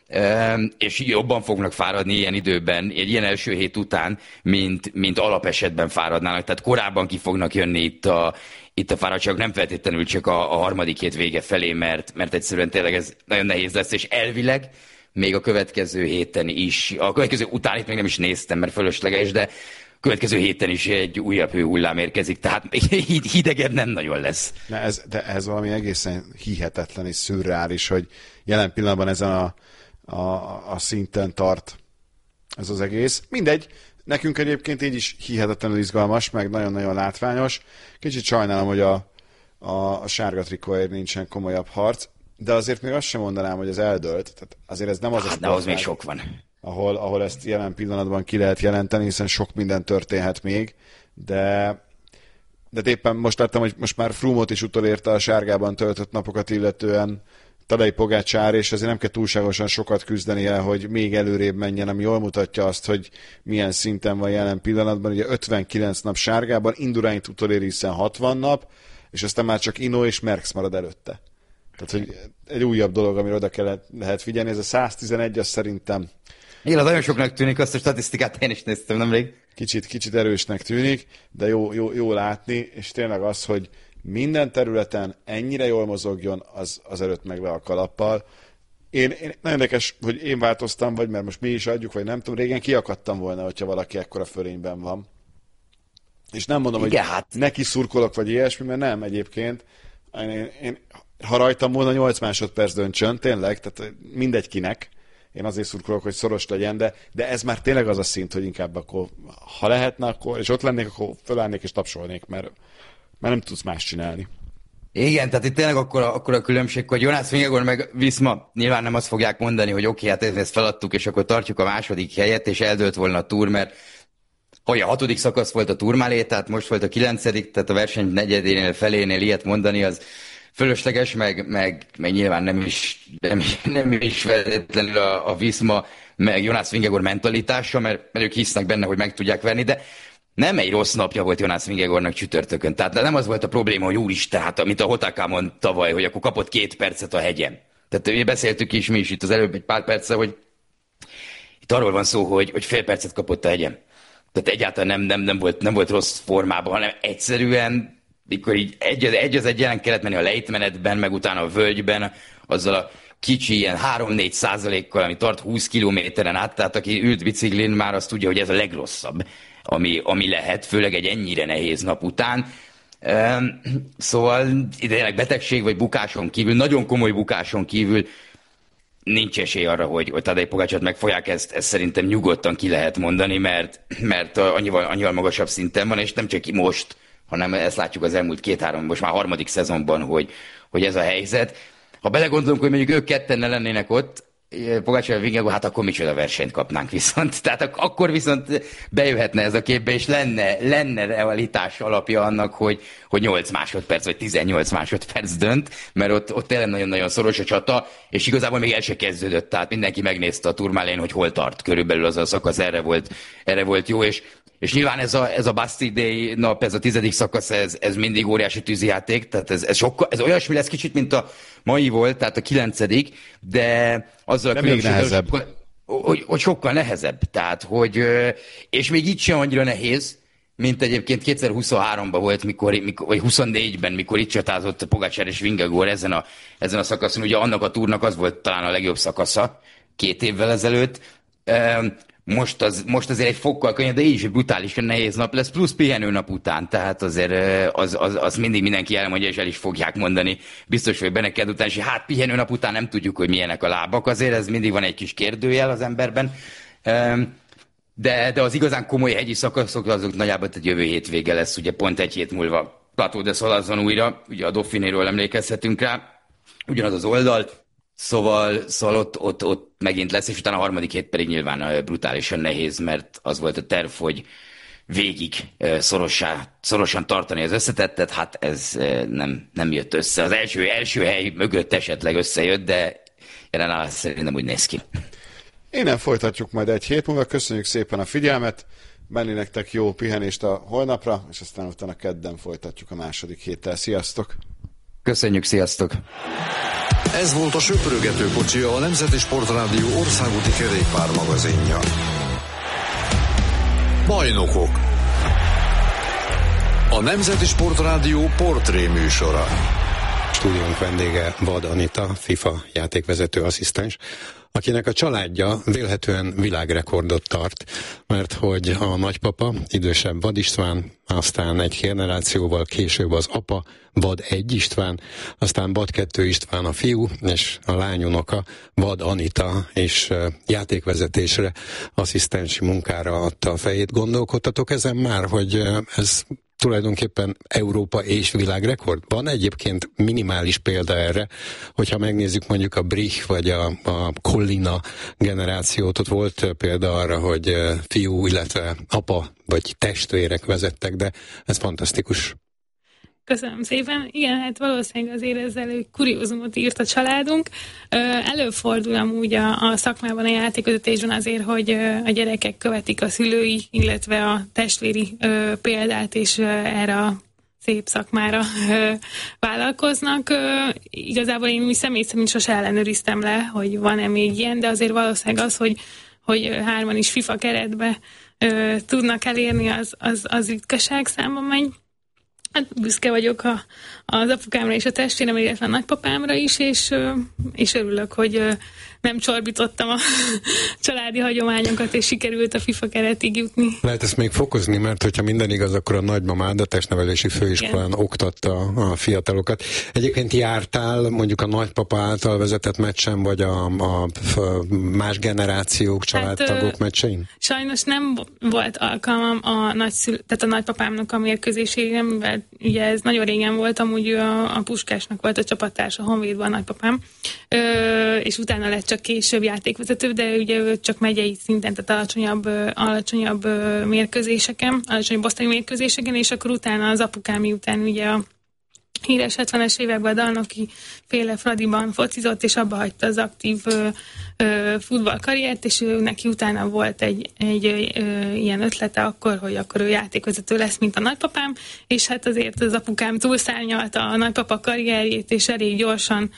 Speaker 1: e, és jobban fognak fáradni ilyen időben, egy ilyen első hét után, mint, mint alapesetben fáradnának. Tehát korábban ki fognak jönni itt a Itt a fáradtságok, nem feltétlenül csak a, a harmadik hét vége felé, mert, mert egyszerűen tényleg ez nagyon nehéz lesz, és elvileg még a következő héten is, a következő után itt még nem is néztem, mert fölösleges, de a következő héten is egy újabb hőhullám érkezik, tehát hidegebb nem nagyon lesz.
Speaker 2: Na ez, de ez valami egészen hihetetlen és szürreális, hogy jelen pillanatban ezen a, a, a szinten tart ez az egész. Mindegy. Nekünk egyébként így is hihetetlenül izgalmas, meg nagyon-nagyon látványos. Kicsit sajnálom, hogy a, a, a sárga trikóért nincsen komolyabb harc, de azért még azt sem mondanám, hogy ez eldőlt. Tehát azért ez nem az
Speaker 1: hát,
Speaker 2: a
Speaker 1: sport, ahhoz még sok van.
Speaker 2: Ahol, ahol ezt jelen pillanatban ki lehet jelenteni, hiszen sok minden történhet még, de, de éppen most láttam, hogy most már Froome-ot is utolérte a sárgában töltött napokat illetően Tadej Pogačar, és azért nem kell túlságosan sokat küzdenie, hogy még előrébb menjen, ami jól mutatja azt, hogy milyen szinten van jelen pillanatban. Ugye ötvenkilenc nap sárgában, Induraint utolér, hiszen hatvan nap, és aztán már csak Ino és Merckx marad előtte. Tehát, hogy egy újabb dolog, amire oda kell, lehet figyelni, ez a száztizenegy, az szerintem...
Speaker 1: Igen, az nagyon soknak tűnik, azt a statisztikát én is néztem nemrég.
Speaker 2: Kicsit, kicsit erősnek tűnik, de jó, jó, jó látni, és tényleg az, hogy minden területen ennyire jól mozogjon, az, az előtt meg le a kalappal. Én, én, nagyon érdekes, hogy én változtam, vagy mert most mi is adjuk, vagy nem tudom, régen kiakadtam volna, hogyha valaki ekkora fölényben van. És nem mondom, igen, hogy hát... neki szurkolok, vagy ilyesmi, mert nem egyébként. Én, én, ha rajtam volna nyolc másodperc döntsön, tényleg, tehát mindegy kinek. Én azért szurkolok, hogy szoros legyen, de, de ez már tényleg az a szint, hogy inkább akkor, ha lehetne, akkor, és ott lennék, akkor fölállnék és tapsolnék, mert mert nem tudsz más csinálni.
Speaker 1: Igen, tehát itt tényleg akkor a, akkor a különbség, hogy Jonas Vingegaard meg Visma nyilván nem azt fogják mondani, hogy oké, okay, hát ezt feladtuk, és akkor tartjuk a második helyet, és eldőlt volna a túr, mert hogy a hatodik szakasz volt a Tourmalet, tehát most volt a kilencedik, tehát a verseny negyedénél, felénél ilyet mondani, az fölösleges, meg, meg, meg nyilván nem is, nem, nem is feltétlenül a, a Visma, meg Jonas Vingegaard mentalitása, mert, mert ők hisznek benne, hogy meg tudják verni, de nem egy rossz napja volt Jonas Vingegaardnak csütörtökön. Tehát nem az volt a probléma, hogy úristen, hát, mint a Hotakamon tavaly, hogy akkor kapott két percet a hegyen. Tehát ugye beszéltük is mi is itt az előbb egy pár perce, hogy itt arról van szó, hogy, hogy fél percet kapott a hegyen. Tehát egyáltalán nem, nem, nem, volt, nem volt rossz formában, hanem egyszerűen, mikor így egy, egy az egy jelen kellett menni a lejtmenetben, meg utána a völgyben, azzal a kicsi ilyen három-négy százalékkal, ami tart húsz kilométeren át, tehát aki ült biciklin, már azt tudja, hogy ez a legrosszabb, ami, ami lehet, főleg egy ennyire nehéz nap után. Üm, szóval idejének betegség vagy bukáson kívül, nagyon komoly bukáson kívül nincs esély arra, hogy, hogy Tadej Pogačart megfogják, ezt, ezt szerintem nyugodtan ki lehet mondani, mert, mert annyival, annyival magasabb szinten van, és nem csak most, hanem ezt látjuk az elmúlt két-három, most már harmadik szezonban, hogy, hogy ez a helyzet. Ha belegondolunk, hogy mondjuk ők ketten ne lennének ott, Pogačar, Vingegaard, hát akkor micsoda versenyt kapnánk viszont. Tehát akkor viszont bejöhetne ez a képbe, és lenne, lenne realitás alapja annak, hogy, hogy nyolc másodperc, vagy tizennyolc másodperc dönt, mert ott, ott tényleg nagyon-nagyon szoros a csata, és igazából még el se kezdődött, tehát mindenki megnézte a Tourmalén, hogy hol tart körülbelül az a szakasz, erre volt, erre volt jó, és És nyilván ez a, ez a Bastille Day nap, ez a tizedik szakasz, ez, ez mindig óriási tűzijáték, tehát ez, ez, sokkal, ez olyasmi lesz kicsit, mint a mai volt, tehát a kilencedik, de azzal
Speaker 2: de
Speaker 1: a különbséggel,
Speaker 2: hogy,
Speaker 1: hogy, hogy sokkal nehezebb, tehát hogy, és még így sem annyira nehéz, mint egyébként kétezer-huszonháromban volt, mikor, mikor, vagy huszonnégyben, mikor itt csatázott Pogačar és Vingegaard ezen a, ezen a szakaszon, ugye annak a túrnak az volt talán a legjobb szakasza két évvel ezelőtt. most, az, most azért egy fokkal könnyebb, de így is egy brutálisan nehéz nap lesz, plusz pihenő nap után, tehát azért az, az, az mindig mindenki elmondja, és el is fogják mondani, biztos, hogy benne kell után, és hát pihenő nap után nem tudjuk, hogy milyenek a lábak, azért ez mindig van egy kis kérdőjel az emberben. De, de az igazán komoly hegyi szakaszok azok nagyjából egy jövő hétvége lesz, ugye pont egy hét múlva Plateau de Sol azon újra, ugye a Dauphinéről emlékezhetünk rá, ugyanaz az oldal, szóval, szóval ott, ott, ott megint lesz, és utána a harmadik hét pedig nyilván brutálisan nehéz, mert az volt a terv, hogy végig szorossá, szorosan tartani az összetettet, hát ez nem, nem jött össze. Az első, első hely mögött esetleg összejött, de jelen áll szerintem úgy néz ki.
Speaker 2: Innen folytatjuk majd egy hét múlva. Köszönjük szépen a figyelmet, Benni nektek jó pihenést a holnapra, és aztán utána kedden folytatjuk a második héttel. Sziasztok!
Speaker 1: Köszönjük, sziasztok!
Speaker 3: Ez volt a Söprögető kocsia, a Nemzeti Sportrádió országúti kerékpár magazinja. Bajnokok. A Nemzeti Sportrádió portré műsora.
Speaker 4: Stúdiónk vendége Vad Anita, FIFA játékvezető asszisztens, akinek a családja vélhetően világrekordot tart, mert hogy a nagypapa, idősebb Vad István, aztán egy generációval később az apa, Vad egy István, aztán Vad kettő István a fiú, és a lányunoka, Vad Anita, és játékvezetésre, asszisztensi munkára adta a fejét. Gondolkodtatok ezen már, hogy ez tulajdonképpen Európa és világrekord? Van egyébként minimális példa erre, hogyha megnézzük mondjuk a Brich vagy a, a Collina generációt, ott volt példa arra, hogy fiú, illetve apa vagy testvérek vezettek, de ez fantasztikus.
Speaker 5: Köszönöm szépen. Igen, hát valószínűleg azért ezzel egy kuriózumot írt a családunk. Előfordul amúgy a, a szakmában, a játékvezetésben azért, hogy a gyerekek követik a szülői, illetve a testvéri példát, és erre a szép szakmára vállalkoznak. Igazából én úgy személy szerint sose ellenőriztem le, hogy van-e még ilyen, de azért valószínűleg az, hogy, hogy hárman is FIFA keretbe tudnak elérni, az, az, az ritkaság számba megy. Hát büszke vagyok a, az apukámra és a testvéremre, illetve a nagypapámra is, és, és örülök, hogy nem csorbítottam a családi hagyományokat, és sikerült a FIFA keretig jutni.
Speaker 4: Lehet ezt még fokozni, mert hogyha minden igaz, akkor a nagymamád a testnevelési főiskolán igen. oktatta a fiatalokat. Egyébként jártál mondjuk a nagypapa által vezetett meccsen, vagy a, a más generációk, családtagok hát, meccsein?
Speaker 5: Sajnos nem volt alkalmam a, nagyszül, tehát a nagypapámnak a mérkőzésére, mivel ugye ez nagyon régen volt, amúgy a, a Puskásnak volt a csapattársa Honvédban a nagypapám, Ö, és utána lett csak később játékvezető, de ugye ő csak megyei szinten, tehát alacsonyabb, alacsonyabb mérkőzéseken, alacsonyabb osztályi mérkőzéseken, és akkor utána az apukám után ugye a híres hetvenes években a Dalnoki féle Fradiban focizott, és abba hagyta az aktív ö, ö, futballkarriert, és ő, neki utána volt egy, egy ö, ilyen ötlete akkor, hogy akkor ő játékvezető lesz, mint a nagypapám, és hát azért az apukám túlszárnyalta a nagypapa karrierjét, és elég gyorsan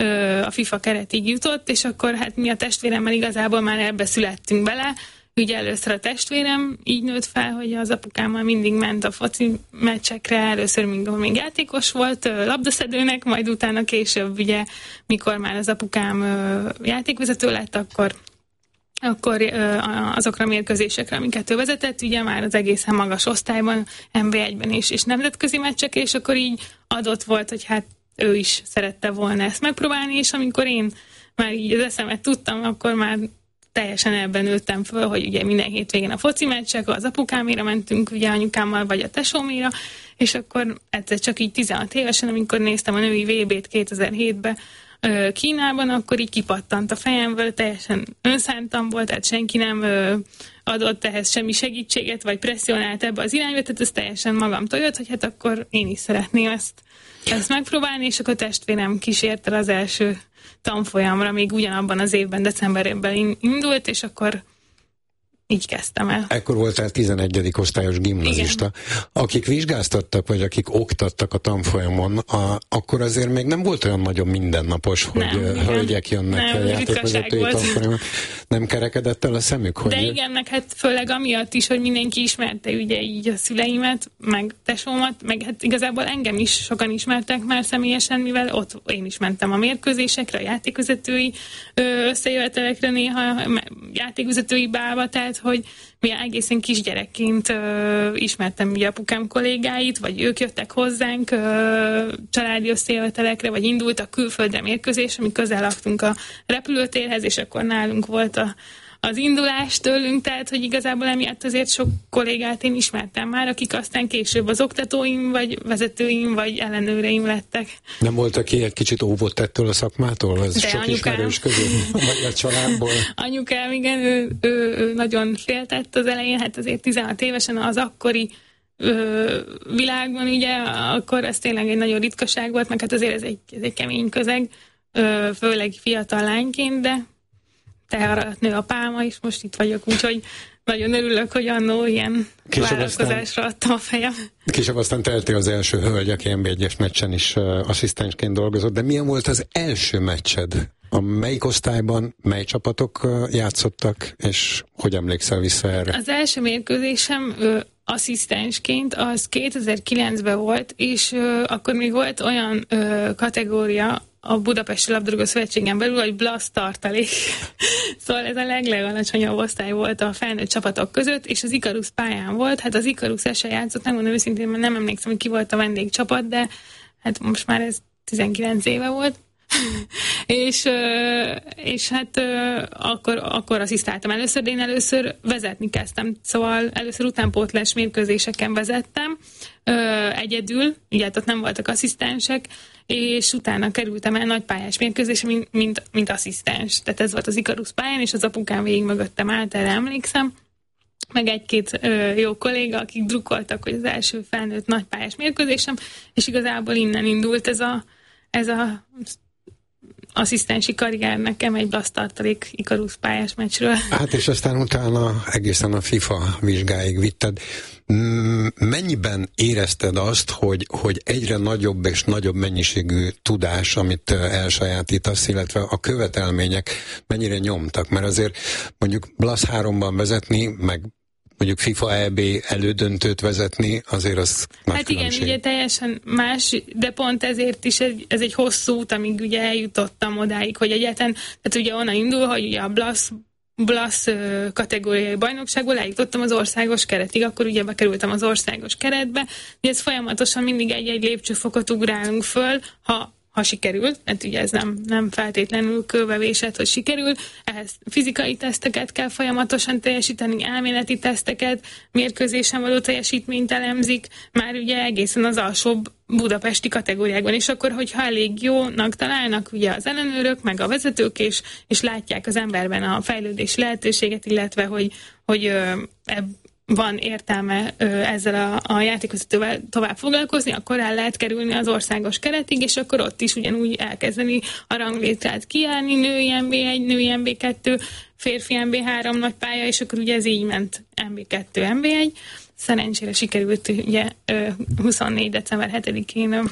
Speaker 5: a FIFA keretig jutott, és akkor hát mi a testvéremmel igazából már ebbe születtünk bele. Ugye először a testvérem így nőtt fel, hogy az apukámmal mindig ment a foci meccsekre, először még, még játékos volt, labdaszedőnek, majd utána később, ugye, mikor már az apukám játékvezető lett, akkor akkor azokra a mérkőzésekre, amiket ő vezetett, ugye már az egészen magas osztályban, em bé egyben is, és nemzetközi meccsek, és akkor így adott volt, hogy hát ő is szerette volna ezt megpróbálni, és amikor én már így az eszemet tudtam, akkor már teljesen ebben nőttem föl, hogy ugye minden hétvégén a foci meccsek, az apukáméra mentünk, ugye anyukámmal, vagy a tesóméra, és akkor egyszer csak így tizenhat évesen, amikor néztem a női vé bét kétezer-hétben Kínában, akkor így kipattant a fejemből, teljesen önszántam volt, tehát senki nem adott ehhez semmi segítséget, vagy presszionált ebbe az irányba, tehát ez teljesen magamtól jött, hogy hát akkor én is szeretném ezt, ezt megpróbálni, és akkor testvérem kísért el az első tanfolyamra, még ugyanabban az évben, decemberben indult, és akkor így kezdtem el.
Speaker 4: Ekkor voltál tizenegyedik osztályos gimnazista. Igen. Akik vizsgáztattak, vagy akik oktattak a tanfolyamon, a, akkor azért még nem volt olyan nagyon mindennapos, hogy nem, hölgyek jönnek nem, játékvezetői tanfolyamon. Nem kerekedett el a szemük? Hogy...
Speaker 5: De igen, meg hát főleg amiatt is, hogy mindenki ismerte ugye így a szüleimet, meg tesómat, meg hát igazából engem is sokan ismertek már személyesen, mivel ott én is mentem a mérkőzésekre, a játékvezetői összejövetelekre néha, játékvezetői bálba, tehát hogy mi egészen kisgyerekként ö, ismertem ugye apukám kollégáit, vagy ők jöttek hozzánk ö, családi összejövetelekre, vagy indultak külföldre mérkőzésre, mi közel laktunk a repülőtérhez, és akkor nálunk volt a az indulás tőlünk, tehát, hogy igazából emiatt azért sok kollégát én ismertem már, akik aztán később az oktatóim, vagy vezetőim, vagy ellenőreim lettek.
Speaker 4: Nem volt, aki egy kicsit óvott ettől a szakmától? Ez
Speaker 5: de
Speaker 4: sok
Speaker 5: anyukám,
Speaker 4: ismerős közül, vagy a családból?
Speaker 5: Anyukám, igen, ő, ő, ő nagyon féltett az elején, hát azért tizenhat évesen az akkori ö, világban, ugye, akkor ez tényleg egy nagyon ritkaság volt, meg hát azért ez egy, ez egy kemény közeg, ö, főleg fiatal lányként, de tehar alatt nő a pálma, és most itt vagyok, úgyhogy nagyon örülök, hogy annó ilyen később vállalkozásra adtam a fejem.
Speaker 4: Később aztán teltél az első hölgy, aki en bé egyes meccsen is uh, asszisztensként dolgozott, de milyen volt az első meccsed? A melyik osztályban, mely csapatok uh, játszottak, és hogy emlékszel vissza erre?
Speaker 5: Az első mérkőzésem ö, asszisztensként az kétezer-kilencben volt, és ö, akkor még volt olyan ö, kategória a Budapesti Labdarúgó Szövetségen belül, hogy Blasz tartalék. Szóval ez a leglegalacsonyabb osztály volt a felnőtt csapatok között, és az Ikarus pályán volt. Hát az Ikarus se játszott, nem mondom őszintén, mert nem emlékszem, hogy ki volt a vendégcsapat, de hát most már ez tizenkilenc éve volt. és, és hát akkor, akkor asszisztáltam először, de én először vezetni kezdtem. Szóval először utánpótlás mérkőzéseken vezettem egyedül, ugye ott nem voltak asszisztensek, és utána kerültem el nagy pályás mérkőzésre, mint, mint, mint asszisztens. Tehát ez volt az Ikarus pályán, és az apukám végig mögöttem állt, erre emlékszem. Meg egy-két ö, jó kolléga, akik drukkoltak, hogy az első felnőtt nagy pályás mérkőzésem, és igazából innen indult ez a, ez a asszisztensi karrier nekem egy blasztartalék Ikarus pályás meccsről.
Speaker 4: Hát és aztán utána egészen a FIFA vizsgáig vitted. Mennyiben érezted azt, hogy, hogy egyre nagyobb és nagyobb mennyiségű tudás, amit elsajátítasz, illetve a követelmények mennyire nyomtak? Mert azért mondjuk Blasz háromban vezetni, meg mondjuk FIFA é bé elődöntőt vezetni, azért az nagy
Speaker 5: Hát igen,
Speaker 4: különbség.
Speaker 5: ugye teljesen más, de pont ezért is ez, ez egy hosszú út, amíg ugye eljutottam odáig, hogy egyáltalán, tehát ugye onnan indul, hogy ugye a Blasz Blasz kategóriai bajnokságból eljutottam az országos keretig, akkor ugye bekerültem az országos keretbe, ugye ez folyamatosan mindig egy-egy lépcsőfokot ugrálunk föl, ha ha sikerül, hát ugye ez nem, nem feltétlenül kőbevésett, hogy sikerül, ehhez fizikai teszteket kell folyamatosan teljesíteni, elméleti teszteket, mérkőzésen való teljesítményt elemzik, már ugye egészen az alsóbb budapesti kategóriákban, és akkor, hogyha elég jónak találnak ugye az ellenőrök, meg a vezetők, és, és látják az emberben a fejlődés lehetőséget, illetve, hogy, hogy ebb van értelme ö, ezzel a, a játékvezetővel tovább foglalkozni, akkor el lehet kerülni az országos keretig, és akkor ott is ugyanúgy elkezdeni a ranglétrát kiállni, női en bé egy, női en bé kettő, férfi en bé három nagy pálya, és akkor ugye ez így ment en bé kettő, en bé egy. Szerencsére sikerült ugye ö, huszonnégy december hetedikén ö,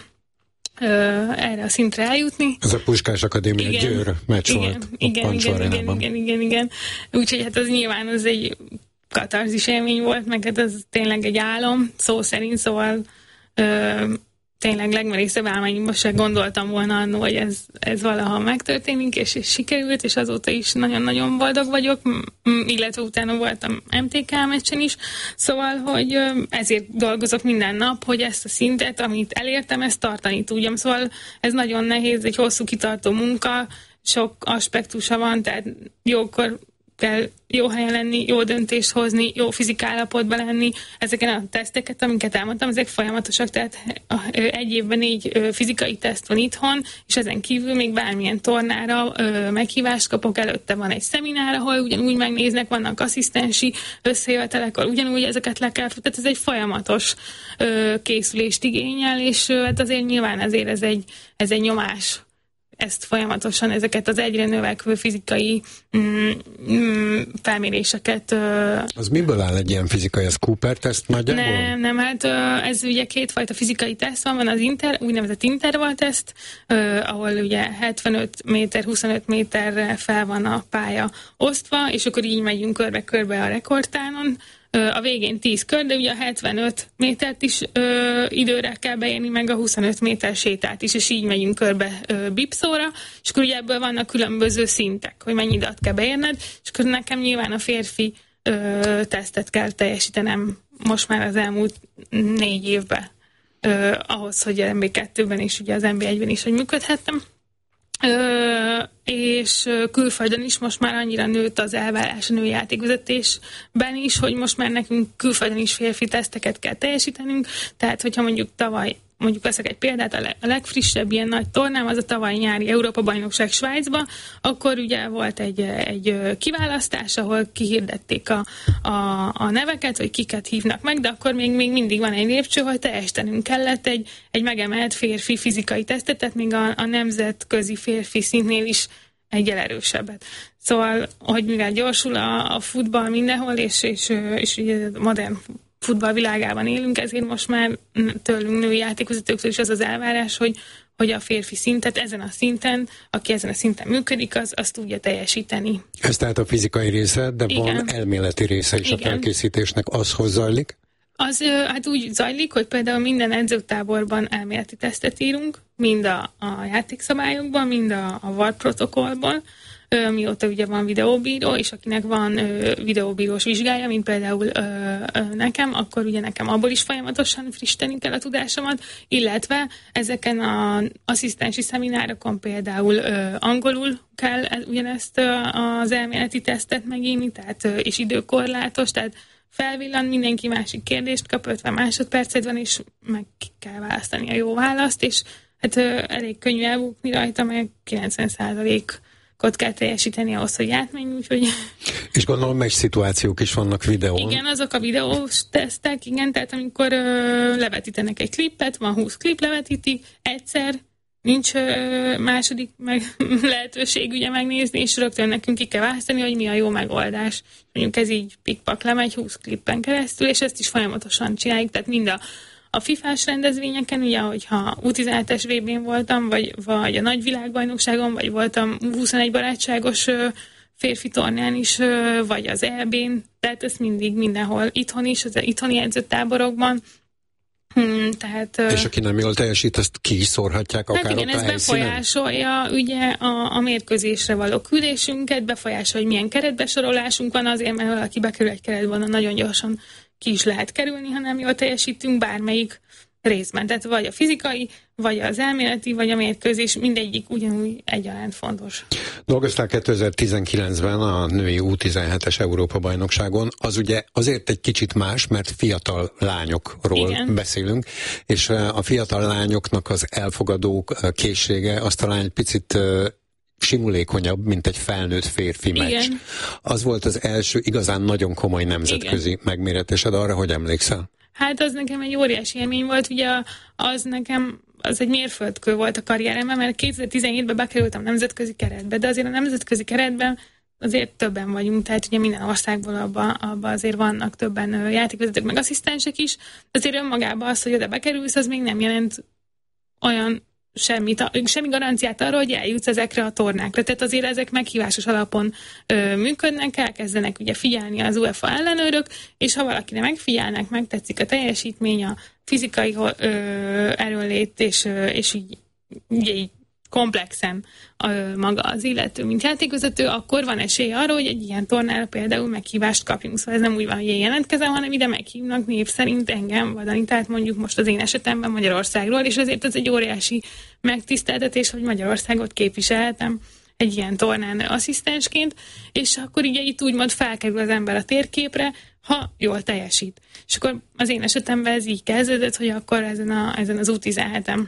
Speaker 5: erre a szintre eljutni.
Speaker 4: Ez a Puskás Akadémia
Speaker 5: igen,
Speaker 4: Győr meccs
Speaker 5: igen,
Speaker 4: volt.
Speaker 5: Igen, igen, igen, igen, igen, igen. Úgyhogy hát az nyilván az egy katarzis élmény volt, meg hát ez tényleg egy álom, szó szerint, szóval ö, tényleg legmerészebb álmaimban se gondoltam volna annól, hogy ez, ez valaha megtörténik, és, és sikerült, és azóta is nagyon-nagyon boldog vagyok, illetve utána voltam em té ká meccsen is, szóval, hogy ezért dolgozok minden nap, hogy ezt a szintet, amit elértem, ezt tartani tudjam, szóval ez nagyon nehéz, egy hosszú kitartó munka, sok aspektusa van, tehát jókor kell jó helyen lenni, jó döntést hozni, jó fizikállapotban lenni. Ezeken a teszteket, amiket elmondtam, ezek folyamatosak, tehát egy évben négy fizikai teszt van itthon, és ezen kívül még bármilyen tornára meghívást kapok, előtte van egy szeminár, ahol ugyanúgy megnéznek, vannak asszisztensi összejövetelek, ahol ugyanúgy ezeket le kell, tehát ez egy folyamatos készülést igényel, és hát azért nyilván ezért ez egy, ez egy nyomás. Ezt folyamatosan, ezeket az egyre növekvő fizikai mm, mm, felméréseket.
Speaker 4: Az miből áll egy ilyen fizikai, ez Cooper-teszt nagyjából?
Speaker 5: Nem, nem, hát ez ugye kétfajta fizikai teszt van, van az inter, úgynevezett intervall-teszt, ahol ugye hetvenöt méter, huszonöt méterre fel van a pálya osztva, és akkor így megyünk körbe-körbe a rekordtánon. A végén tíz kör, de ugye a hetvenöt métert is ö, időre kell beérni, meg a huszonöt méter sétát is, és így megyünk körbe ö, bipszóra, és akkor ugye ebből vannak különböző szintek, hogy mennyi időt kell beérned, és akkor nekem nyilván a férfi ö, tesztet kell teljesítenem most már az elmúlt négy évben, ö, ahhoz, hogy az en bé kettőben és ugye az en bé egyben is, hogy működhettem. Ö, és külföldön is most már annyira nőtt az elvárás a női játékvezetésben is, hogy most már nekünk külföldön is férfi teszteket kell teljesítenünk, tehát hogyha mondjuk tavaly, mondjuk veszek egy példát, a legfrissebb ilyen nagy tornám, az a tavaly nyári Európa-bajnokság Svájcba, akkor ugye volt egy, egy kiválasztás, ahol kihirdették a, a, a neveket, hogy kiket hívnak meg, de akkor még, még mindig van egy lépcső, hogy teljesítenünk kellett egy, egy megemelt férfi fizikai tesztet, tehát még a, a nemzetközi férfi szintnél is egyel erősebbet. Szóval, hogy mivel gyorsul a, a futball mindenhol, és, és, és ugye modern futball világában élünk, ezért most már tőlünk női játékvezetőktől is az az elvárás, hogy, hogy a férfi szintet ezen a szinten, aki ezen a szinten működik, az, azt tudja teljesíteni.
Speaker 4: Ez tehát a fizikai része, de igen, van elméleti része is. Igen. A felkészítésnek, az hogy zajlik?
Speaker 5: Az hát úgy zajlik, hogy például minden edzőtáborban elméleti tesztet írunk, mind a, a játékszabályokban, mind a, a vé á er protokollban, mióta ugye van videóbíró, és akinek van ö, videóbírós vizsgája, mint például ö, ö, nekem, akkor ugye nekem abból is folyamatosan frissíteni kell a tudásomat, illetve ezeken az asszisztensi szeminárokon például ö, angolul kell ugyanezt ö, az elméleti tesztet megírni, tehát, ö, és időkorlátos, tehát felvillan, mindenki másik kérdést kap, ötven másodpercet van, és meg kell választani a jó választ, és hát ö, elég könnyű elbukni rajta, meg kilencven százalék ott kell teljesíteni ahhoz, hogy átmenj, úgyhogy...
Speaker 4: És gondolom, meccs szituációk is vannak videón.
Speaker 5: Igen, azok a videós tesztek, igen, tehát amikor ö, levetítenek egy klippet, van húsz klip levetítik, egyszer, nincs ö, második meg, lehetőség ugye megnézni, és rögtön nekünk ki kell választani, hogy mi a jó megoldás. Mondjuk ez így pikpak lemegy húsz klippen keresztül, és ezt is folyamatosan csináljuk, tehát mind a A fifás rendezvényeken, ugye, hogyha U tizenhetes vé bén voltam, vagy, vagy a nagy világbajnokságon, vagy voltam huszonegy barátságos ö, férfi tornán is, ö, vagy az é bén, tehát ez mindig mindenhol, itthon is, az itthoni edzőtáborokban. Hmm, tehát, ö,
Speaker 4: és aki nem jól teljesít, azt ki is szórhatják akár
Speaker 5: hát igen,
Speaker 4: ott a
Speaker 5: ez
Speaker 4: helyszínen?
Speaker 5: befolyásolja ugye a, a mérkőzésre való küldésünket, befolyásolja, hogy milyen keretbesorolásunk van, azért, mert valaki bekerül egy keretben, nagyon gyorsan ki is lehet kerülni, ha nem jól teljesítünk bármelyik részben. Tehát vagy a fizikai, vagy az elméleti, vagy a mérkőzés, mindegyik ugyanúgy egyaránt fontos.
Speaker 4: Dolgoztál kétezer-tizenkilencben a női U tizenhetes Európa-bajnokságon. Az ugye azért egy kicsit más, mert fiatal lányokról igen. beszélünk, és a fiatal lányoknak az elfogadó készsége azt talán egy picit simulékonyabb, mint egy felnőtt férfi meccs. Igen. Az volt az első igazán nagyon komoly nemzetközi igen. megméretésed, arra hogy emlékszel?
Speaker 5: Hát az nekem egy óriási élmény volt, ugye az nekem az egy mérföldkő volt a karrieremben, mert kétezer-tizenhétben bekerültem nemzetközi keretbe, de azért a nemzetközi keretben azért többen vagyunk, tehát ugye minden országból abban abba azért vannak többen játékvezetők, meg asszisztensek is, de azért önmagában az, hogy oda bekerülsz, az még nem jelent olyan Semmit, semmi garanciát arra, hogy eljutsz ezekre a tornákra. Tehát azért ezek meghívásos alapon ö, működnek, elkezdenek ugye figyelni az UEFA ellenőrök, és ha valakinek megfigyelnek, megtetszik a teljesítmény, a fizikai ö, erőnlét, és, ö, és így, ugye így komplexen ö, maga az illető, mint játékvezető, akkor van esély arra, hogy egy ilyen tornára például meghívást kapjunk. Szóval ez nem úgy van, hogy én jelentkezem, hanem ide meghívnak név szerint engem, vagy Anitát mondjuk most az én esetemben Magyarországról, és ezért ez egy óriási megtiszteltetés, hogy Magyarországot képviselhetem egy ilyen tornán asszisztensként, és akkor ugye itt úgymond felkerül az ember a térképre, ha jól teljesít. És akkor az én esetemben ez így kezdődött, hogy akkor ezen, a, ezen az U tizenheten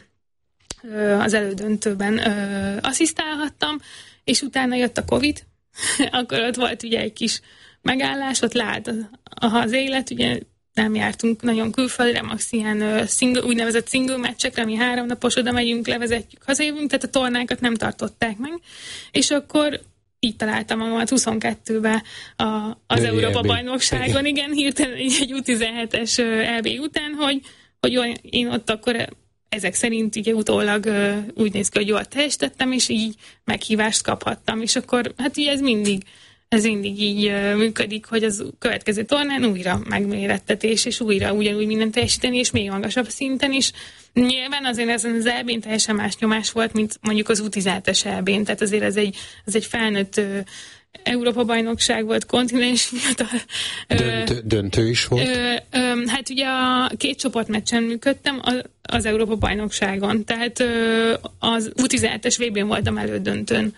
Speaker 5: az elődöntőben ö, asszisztálhattam, és utána jött a Covid, akkor ott volt ugye egy kis megállás, ott lát az élet, ugye nem jártunk nagyon külföldre, max ilyen ö, single, úgynevezett single meccsekre, ami három napos, oda megyünk, levezetjük, hazajövünk, tehát a tornákat nem tartották meg, és akkor így találtam magamat huszonkettőben a, az Európa-bajnokságon, igen, hirtelen egy U tizenhetes é bé után, hogy, hogy én ott akkor ezek szerint ugye utólag uh, úgy néz ki, hogy jól teljesítettem, és így meghívást kaphattam. És akkor hát ugye ez mindig, ez mindig így uh, működik, hogy az következő tornán újra megmérettetés, és újra ugyanúgy minden teljesíteni, és még magasabb szinten is. Nyilván azért ezen az é bén teljesen más nyomás volt, mint mondjuk az U tizenhetes é bén, tehát azért ez egy, ez egy felnőtt uh, Európa-bajnokság volt, kontinens fiatal.
Speaker 4: Döntő, döntő is volt?
Speaker 5: Ö, ö, hát ugye a két csoportmeccsen működtem az Európa-bajnokságon, tehát ö, az U tizenhetes vé bén voltam elődöntőn.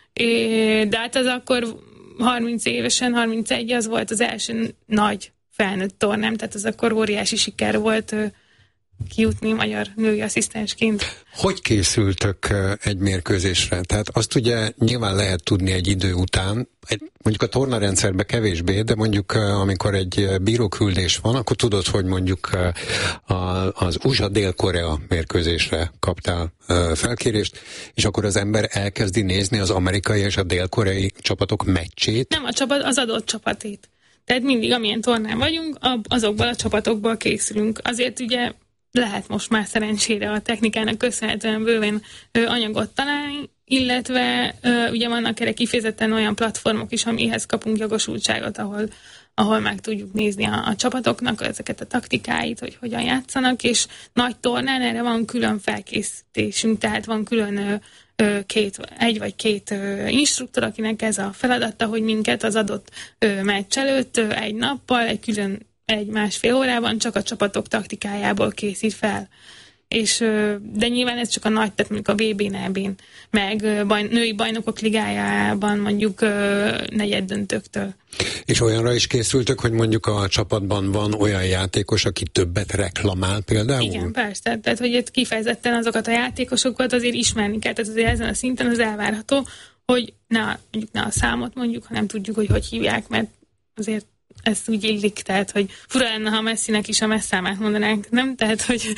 Speaker 5: É, de hát az akkor harminc évesen, harmincegy, az volt az első nagy felnőtt tornám, tehát az akkor óriási siker volt ö, kijutni magyar női asszisztensként.
Speaker 4: Hogy készültök egy mérkőzésre? Tehát azt ugye nyilván lehet tudni egy idő után, egy, mondjuk a tornarendszerben kevésbé, de mondjuk amikor egy bíróküldés van, akkor tudod, hogy mondjuk a, az u es á Dél-Korea mérkőzésre kaptál felkérést, és akkor az ember elkezdi nézni az amerikai és a dél-koreai csapatok meccsét?
Speaker 5: Nem a csapat, az adott csapatét. Tehát mindig, amilyen tornán vagyunk, azokból a csapatokból készülünk. Azért ugye lehet most már szerencsére a technikának köszönhetően bőven ö, anyagot találni, illetve ö, ugye vannak erre kifejezetten olyan platformok is, amihez kapunk jogosultságot, ahol, ahol meg tudjuk nézni a, a csapatoknak ezeket a taktikáit, hogy hogyan játszanak, és nagy tornán erre van külön felkészítésünk, tehát van külön ö, ö, két, egy vagy két ö, instruktor, akinek ez a feladata, hogy minket az adott ö, meccs előtt ö, egy nappal, egy külön egy másfél órában csak a csapatok taktikájából készít fel. És, de nyilván ez csak a nagy, tehát mondjuk a vé bén, é bén, meg baj, női bajnokok ligájában mondjuk negyeddöntőktől.
Speaker 4: És olyanra is készültök, hogy mondjuk a csapatban van olyan játékos, aki többet reklamál például?
Speaker 5: Igen, persze. Tehát, hogy itt kifejezetten azokat a játékosokat azért ismerni kell. Tehát azért ezen a szinten az elvárható, hogy ne, mondjuk ne a számot mondjuk, hanem tudjuk, hogy hogy hívják, mert azért ezt úgy illik, tehát, hogy fura lenne, ha Messinek is a messzámát mondanánk, nem? Tehát, hogy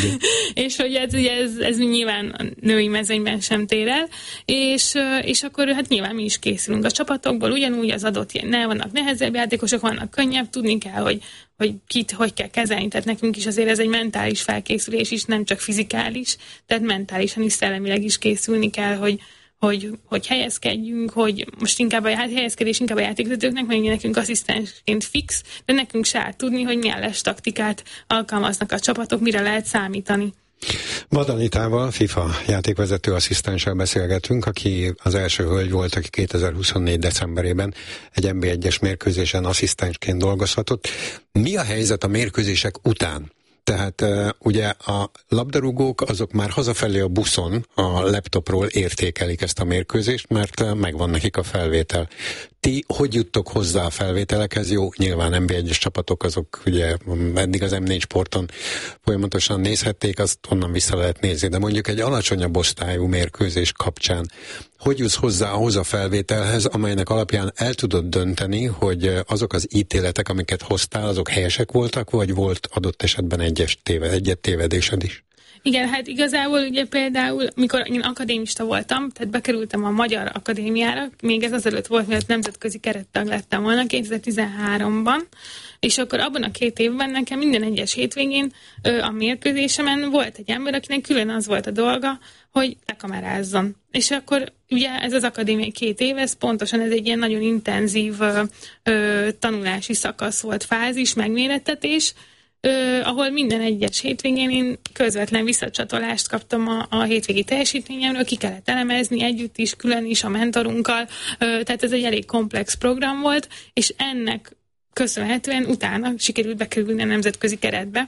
Speaker 5: és hogy ez, ugye ez, ez nyilván a női mezőnyben sem tér el, és, és akkor hát nyilván mi is készülünk a csapatokból, ugyanúgy az adott, ne, vannak nehezebb játékosok, vannak könnyebb, tudni kell, hogy, hogy kit hogy kell kezelni, tehát nekünk is azért ez egy mentális felkészülés is, nem csak fizikális, tehát mentálisan is, szellemileg is készülni kell, hogy Hogy, hogy helyezkedjünk, hogy most inkább a helyezkedés inkább a játékvezetőknek, mert nekünk asszisztensként fix, de nekünk se áll tudni, hogy milyen les taktikát alkalmaznak a csapatok, mire lehet számítani.
Speaker 4: Vad Anitával, FIFA játékvezető asszisztenssel beszélgetünk, aki az első hölgy volt, aki kétezer-huszonnégy decemberében egy en bé egyes mérkőzésen asszisztensként dolgozhatott. Mi a helyzet a mérkőzések után? Tehát uh, ugye a labdarúgók azok már hazafelé a buszon a laptopról értékelik ezt a mérkőzést, mert uh, megvan nekik a felvétel. Ti hogy juttok hozzá a felvételekhez? Jó, nyilván en bé egyes csapatok azok ugye eddig az em négy Sporton folyamatosan nézhették, azt onnan vissza lehet nézni, de mondjuk egy alacsonyabb osztályú mérkőzés kapcsán hogy jutsz hozzá ahhoz a felvételhez, amelynek alapján el tudod dönteni, hogy azok az ítéletek, amiket hoztál, azok helyesek voltak, vagy volt adott esetben egyes téved, egyet tévedésed is?
Speaker 5: Igen, hát igazából ugye például, mikor én akadémista voltam, tehát bekerültem a Magyar Akadémiára, még ez azelőtt volt, mert nemzetközi kerettag lettem volna kétezer-tizenháromban, és akkor abban a két évben nekem minden egyes hétvégén a mérkőzésemen volt egy ember, akinek külön az volt a dolga, hogy lekamerázzon. És akkor ugye ez az akadémiai két év, ez pontosan ez egy ilyen nagyon intenzív ö, ö, tanulási szakasz volt, fázis, megmérettetés, Ö, ahol minden egyes hétvégén én közvetlen visszacsatolást kaptam a, a hétvégi teljesítményemről, ki kellett elemezni együtt is, külön is a mentorunkkal, ö, tehát ez egy elég komplex program volt, és ennek köszönhetően utána sikerült bekerülni a nemzetközi keretbe.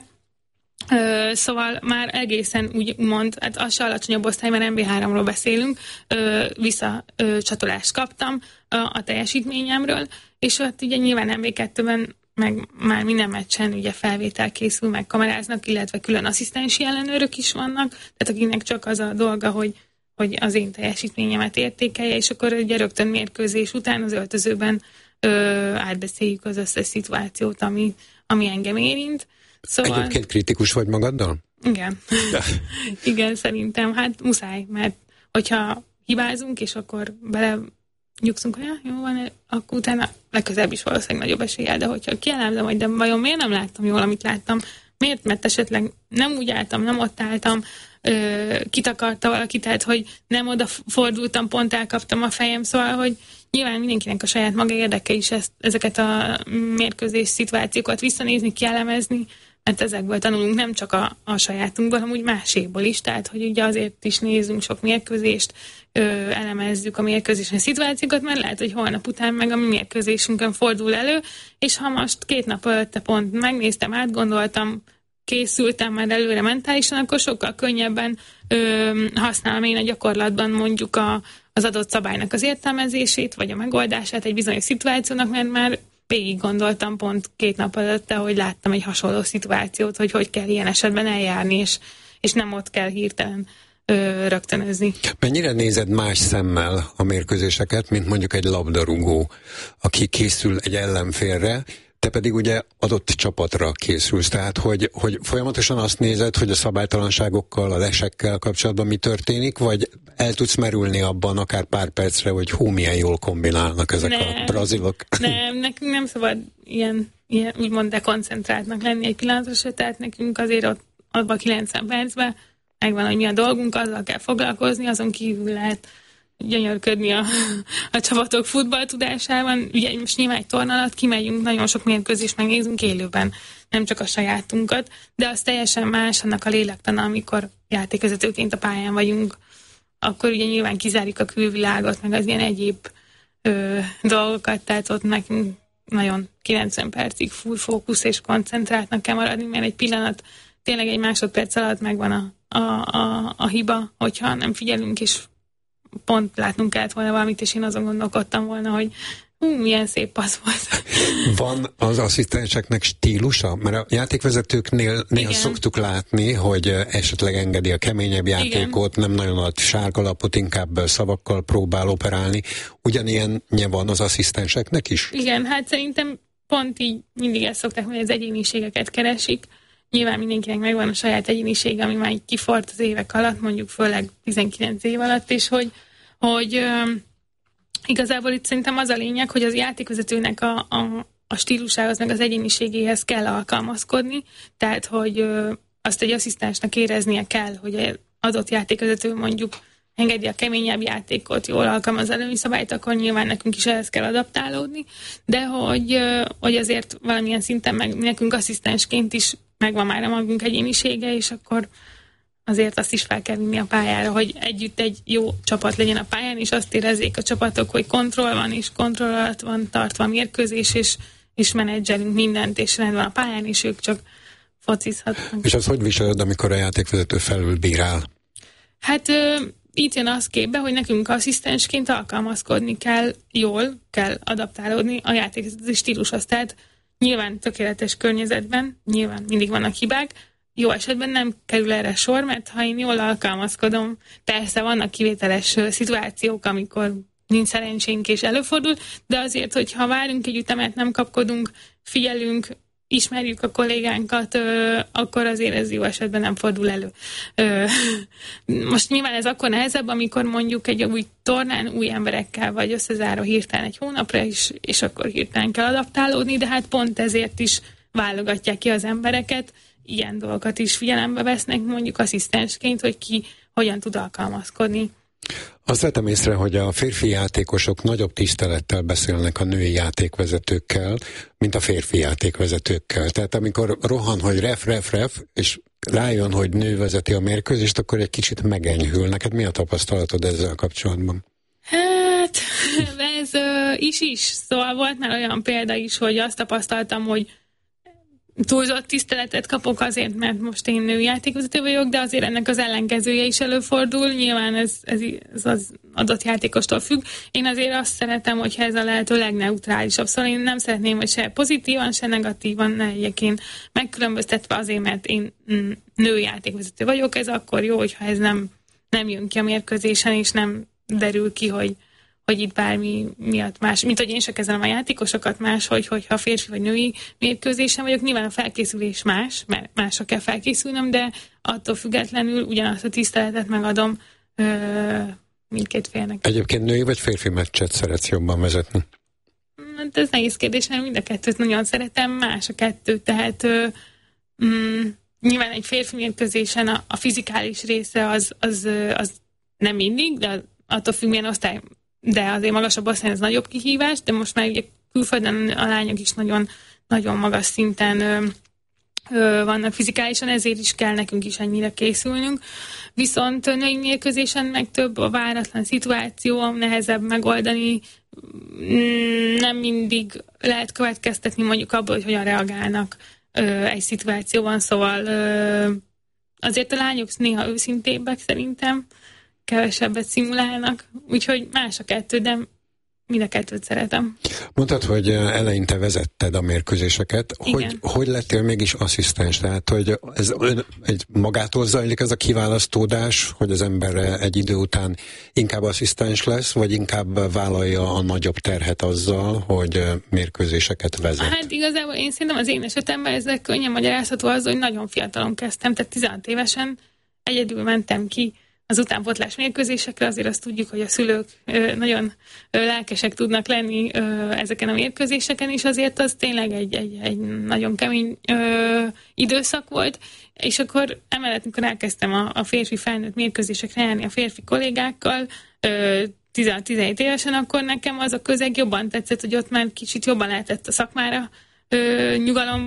Speaker 5: Ö, szóval már egészen úgy mond, hát az se alacsonyabb osztály, mert en bé háromról beszélünk, ö, visszacsatolást kaptam a, a teljesítményemről, és ott ugye nyilván en bé kettőben meg már minden meccsen ugye felvétel készül, meg kameráznak, illetve külön asszisztensi ellenőrök is vannak, tehát akinek csak az a dolga, hogy, hogy az én teljesítményemet értékelje, és akkor ugye rögtön mérkőzés után az öltözőben ö, átbeszéljük az összes szituációt, ami, ami engem érint.
Speaker 4: Szóval... Egyébként kritikus vagy magaddal?
Speaker 5: Igen. Igen, szerintem. Hát muszáj, mert hogyha hibázunk, és akkor bele nyugszunk, hogy jó van, akkor utána legközelebb is valószínűleg nagyobb eséllyel, de hogyha kielemzem, hogy de vajon miért nem láttam jól, amit láttam, miért, mert esetleg nem úgy álltam, nem ott álltam, ö, kitakarta valaki, tehát hogy nem oda fordultam, pont elkaptam a fejem, szóval, hogy nyilván mindenkinek a saját maga érdeke is ezt, ezeket a mérkőzés szituációkat visszanézni, kielemezni, mert ezekből tanulunk nem csak a, a sajátunkból, hanem úgy máséból is, tehát hogy ugye azért is nézzünk sok mérkőzést, ö, elemezzük a mérkőzésen szituációkat, mert lehet, hogy holnap után meg a mi mérkőzésünkön fordul elő, és ha most két nap előtte pont megnéztem, átgondoltam, készültem már előre mentálisan, akkor sokkal könnyebben ö, használom én a gyakorlatban mondjuk a, az adott szabálynak az értelmezését, vagy a megoldását egy bizonyos szituációnak, mert már végig gondoltam pont két nap előtte, hogy láttam egy hasonló szituációt, hogy hogy kell ilyen esetben eljárni, és, és nem ott kell hirtelen ö, rögtönözni.
Speaker 4: Mennyire nézed más szemmel a mérkőzéseket, mint mondjuk egy labdarúgó, aki készül egy ellenfélre, te pedig ugye adott csapatra készülsz, tehát hogy, hogy folyamatosan azt nézed, hogy a szabálytalanságokkal, a lesekkel kapcsolatban mi történik, vagy el tudsz merülni abban akár pár percre, hogy hú, milyen jól kombinálnak ezek nem, a brazilok?
Speaker 5: Nem, nekünk nem szabad ilyen, ilyen úgymond dekoncentráltnak lenni egy pillanatra se, tehát nekünk azért ott abban a kilencven percben megvan, hogy mi a dolgunk, azzal kell foglalkozni, azon kívül lehet gyönyörködni a, a csapatok futballtudásában. Ugye most nyilván egy torna alatt kimegyünk, nagyon sok mérkőzést megnézünk élőben, nem csak a sajátunkat, de az teljesen más annak a lélektana, amikor játékvezetőként a pályán vagyunk, akkor ugye nyilván kizárjuk a külvilágot, meg az ilyen egyéb ö, dolgokat, tehát ott nekünk nagyon kilencven percig full fókusz és koncentráltnak kell maradni, mert egy pillanat, tényleg egy másodperc alatt megvan a, a, a, a hiba, hogyha nem figyelünk, és pont látnunk kellett volna valamit, és én azon gondolkodtam volna, hogy hú, milyen szép passz volt.
Speaker 4: Van az asszisztenseknek stílusa? Mert a játékvezetőknél néha Igen. szoktuk látni, hogy esetleg engedi a keményebb játékot, Igen. nem nagyon ad sárgalapot, inkább szavakkal próbál operálni. Ugyanilyen van az asszisztenseknek is?
Speaker 5: Igen, hát szerintem pont így mindig ezt szokták, hogy az egyéniségeket keresik. Nyilván mindenkinek megvan a saját egyénisége, ami már így kifort az évek alatt, mondjuk főleg tizenkilenc év alatt, és hogy, hogy ö, igazából itt szerintem az a lényeg, hogy az játékvezetőnek a, a, a stílusához, meg az egyéniségéhez kell alkalmazkodni, tehát hogy ö, azt egy asszisztensnek éreznie kell, hogy egy adott játékvezető mondjuk engedi a keményebb játékot, jól alkalmaz előnyi szabályt, akkor nyilván nekünk is ehhez kell adaptálódni, de hogy, hogy azért valamilyen szinten meg nekünk asszisztensként is megvan már a magunk egyénisége, és akkor azért azt is fel kell vinni a pályára, hogy együtt egy jó csapat legyen a pályán, és azt érezzék a csapatok, hogy kontroll van, és kontroll alatt van tartva a mérkőzés, és, és menedzselünk mindent, és rend van a pályán, és ők csak focizhatnak.
Speaker 4: És az hogy viseled, amikor a játékvezető felülbírál?
Speaker 5: Hát itt jön az képbe, hogy nekünk asszisztensként alkalmazkodni kell, jól kell adaptálódni a játékvezető stílushoz. Tehát nyilván tökéletes környezetben, nyilván mindig vannak hibák, jó esetben nem kerül erre sor, mert ha én jól alkalmazkodom, persze vannak kivételes szituációk, amikor nincs szerencsénk és előfordul, de azért, hogyha várunk egy ütemet, nem kapkodunk, figyelünk, ismerjük a kollégánkat, ö, akkor azért ez jó esetben nem fordul elő. Ö, most nyilván ez akkor nehezebb, amikor mondjuk egy új tornán új emberekkel vagy összezáró hirtelen egy hónapra is, és akkor hirtelen kell adaptálódni, de hát pont ezért is válogatják ki az embereket, ilyen dolgokat is figyelembe vesznek mondjuk asszisztensként, hogy ki hogyan tud alkalmazkodni.
Speaker 4: Azt vettem észre, hogy a férfi játékosok nagyobb tisztelettel beszélnek a női játékvezetőkkel, mint a férfi játékvezetőkkel. Tehát amikor rohan, hogy ref, ref, ref, és rájön, hogy nő vezeti a mérkőzést, akkor egy kicsit megenyhül. Neked mi a tapasztalatod ezzel kapcsolatban?
Speaker 5: Hát, ez uh, is is. Szóval volt már olyan példa is, hogy azt tapasztaltam, hogy túlzott tiszteletet kapok azért, mert most én női játékvezető vagyok, de azért ennek az ellenkezője is előfordul. Nyilván ez, ez, ez az adott játékostól függ. Én azért azt szeretem, hogyha ez a lehető legneutrálisabb. Szóval én nem szeretném, hogy se pozitívan, se negatívan ne legyek én megkülönböztetve azért, mert én női játékvezető vagyok. Ez akkor jó, hogyha ez nem, nem jön ki a mérkőzésen, és nem derül ki, hogy hogy itt bármi miatt más, mint hogy én se kezelem a játékosokat más, hogy, hogyha férfi vagy női mérkőzésen vagyok, nyilván a felkészülés más, mert másra kell felkészülnöm, de attól függetlenül ugyanazt a tiszteletet megadom ö, mindkét félnek.
Speaker 4: Egyébként női vagy férfi meccset szeretsz jobban vezetni?
Speaker 5: Hát ez nehéz kérdés, mert mind a kettőt nagyon szeretem, más a kettő, tehát ö, mm, nyilván egy férfi mérkőzésen a, a fizikális része az, az, az nem mindig, de attól függ, milyen osztály, de azért magasabb osztályon ez nagyobb kihívás, de most már ugye külföldön a lányok is nagyon, nagyon magas szinten ö, vannak fizikálisan, ezért is kell nekünk is ennyire készülnünk. Viszont női mérkőzésen meg több a váratlan szituáció, nehezebb megoldani, nem mindig lehet következtetni mondjuk abból, hogy hogyan reagálnak egy szituációban, szóval azért a lányok néha őszintébbek szerintem, kevesebbet szimulálnak, úgyhogy más a kettő, de mind a kettőt szeretem.
Speaker 4: Mondtad, hogy eleinte vezetted a mérkőzéseket. Hogy, hogy lettél mégis asszisztens? Tehát, hogy ez egy magától zajlik ez a kiválasztódás, hogy az ember egy idő után inkább asszisztens lesz, vagy inkább vállalja a nagyobb terhet azzal, hogy mérkőzéseket vezet?
Speaker 5: Hát igazából én szerintem az én esetemben ezzel könnyen magyarázható az, hogy nagyon fiatalon kezdtem, tehát tizenhat évesen egyedül mentem ki az utánpótlás mérkőzésekre, azért azt tudjuk, hogy a szülők ö, nagyon ö, lelkesek tudnak lenni ö, ezeken a mérkőzéseken, és azért az tényleg egy, egy, egy nagyon kemény ö, időszak volt, és akkor emellett, amikor elkezdtem a, a férfi felnőtt mérkőzésekre járni a férfi kollégákkal, tizenhat-tizenhét évesen, akkor nekem az a közeg jobban tetszett, hogy ott már kicsit jobban lehetett a szakmára ö, nyugalomban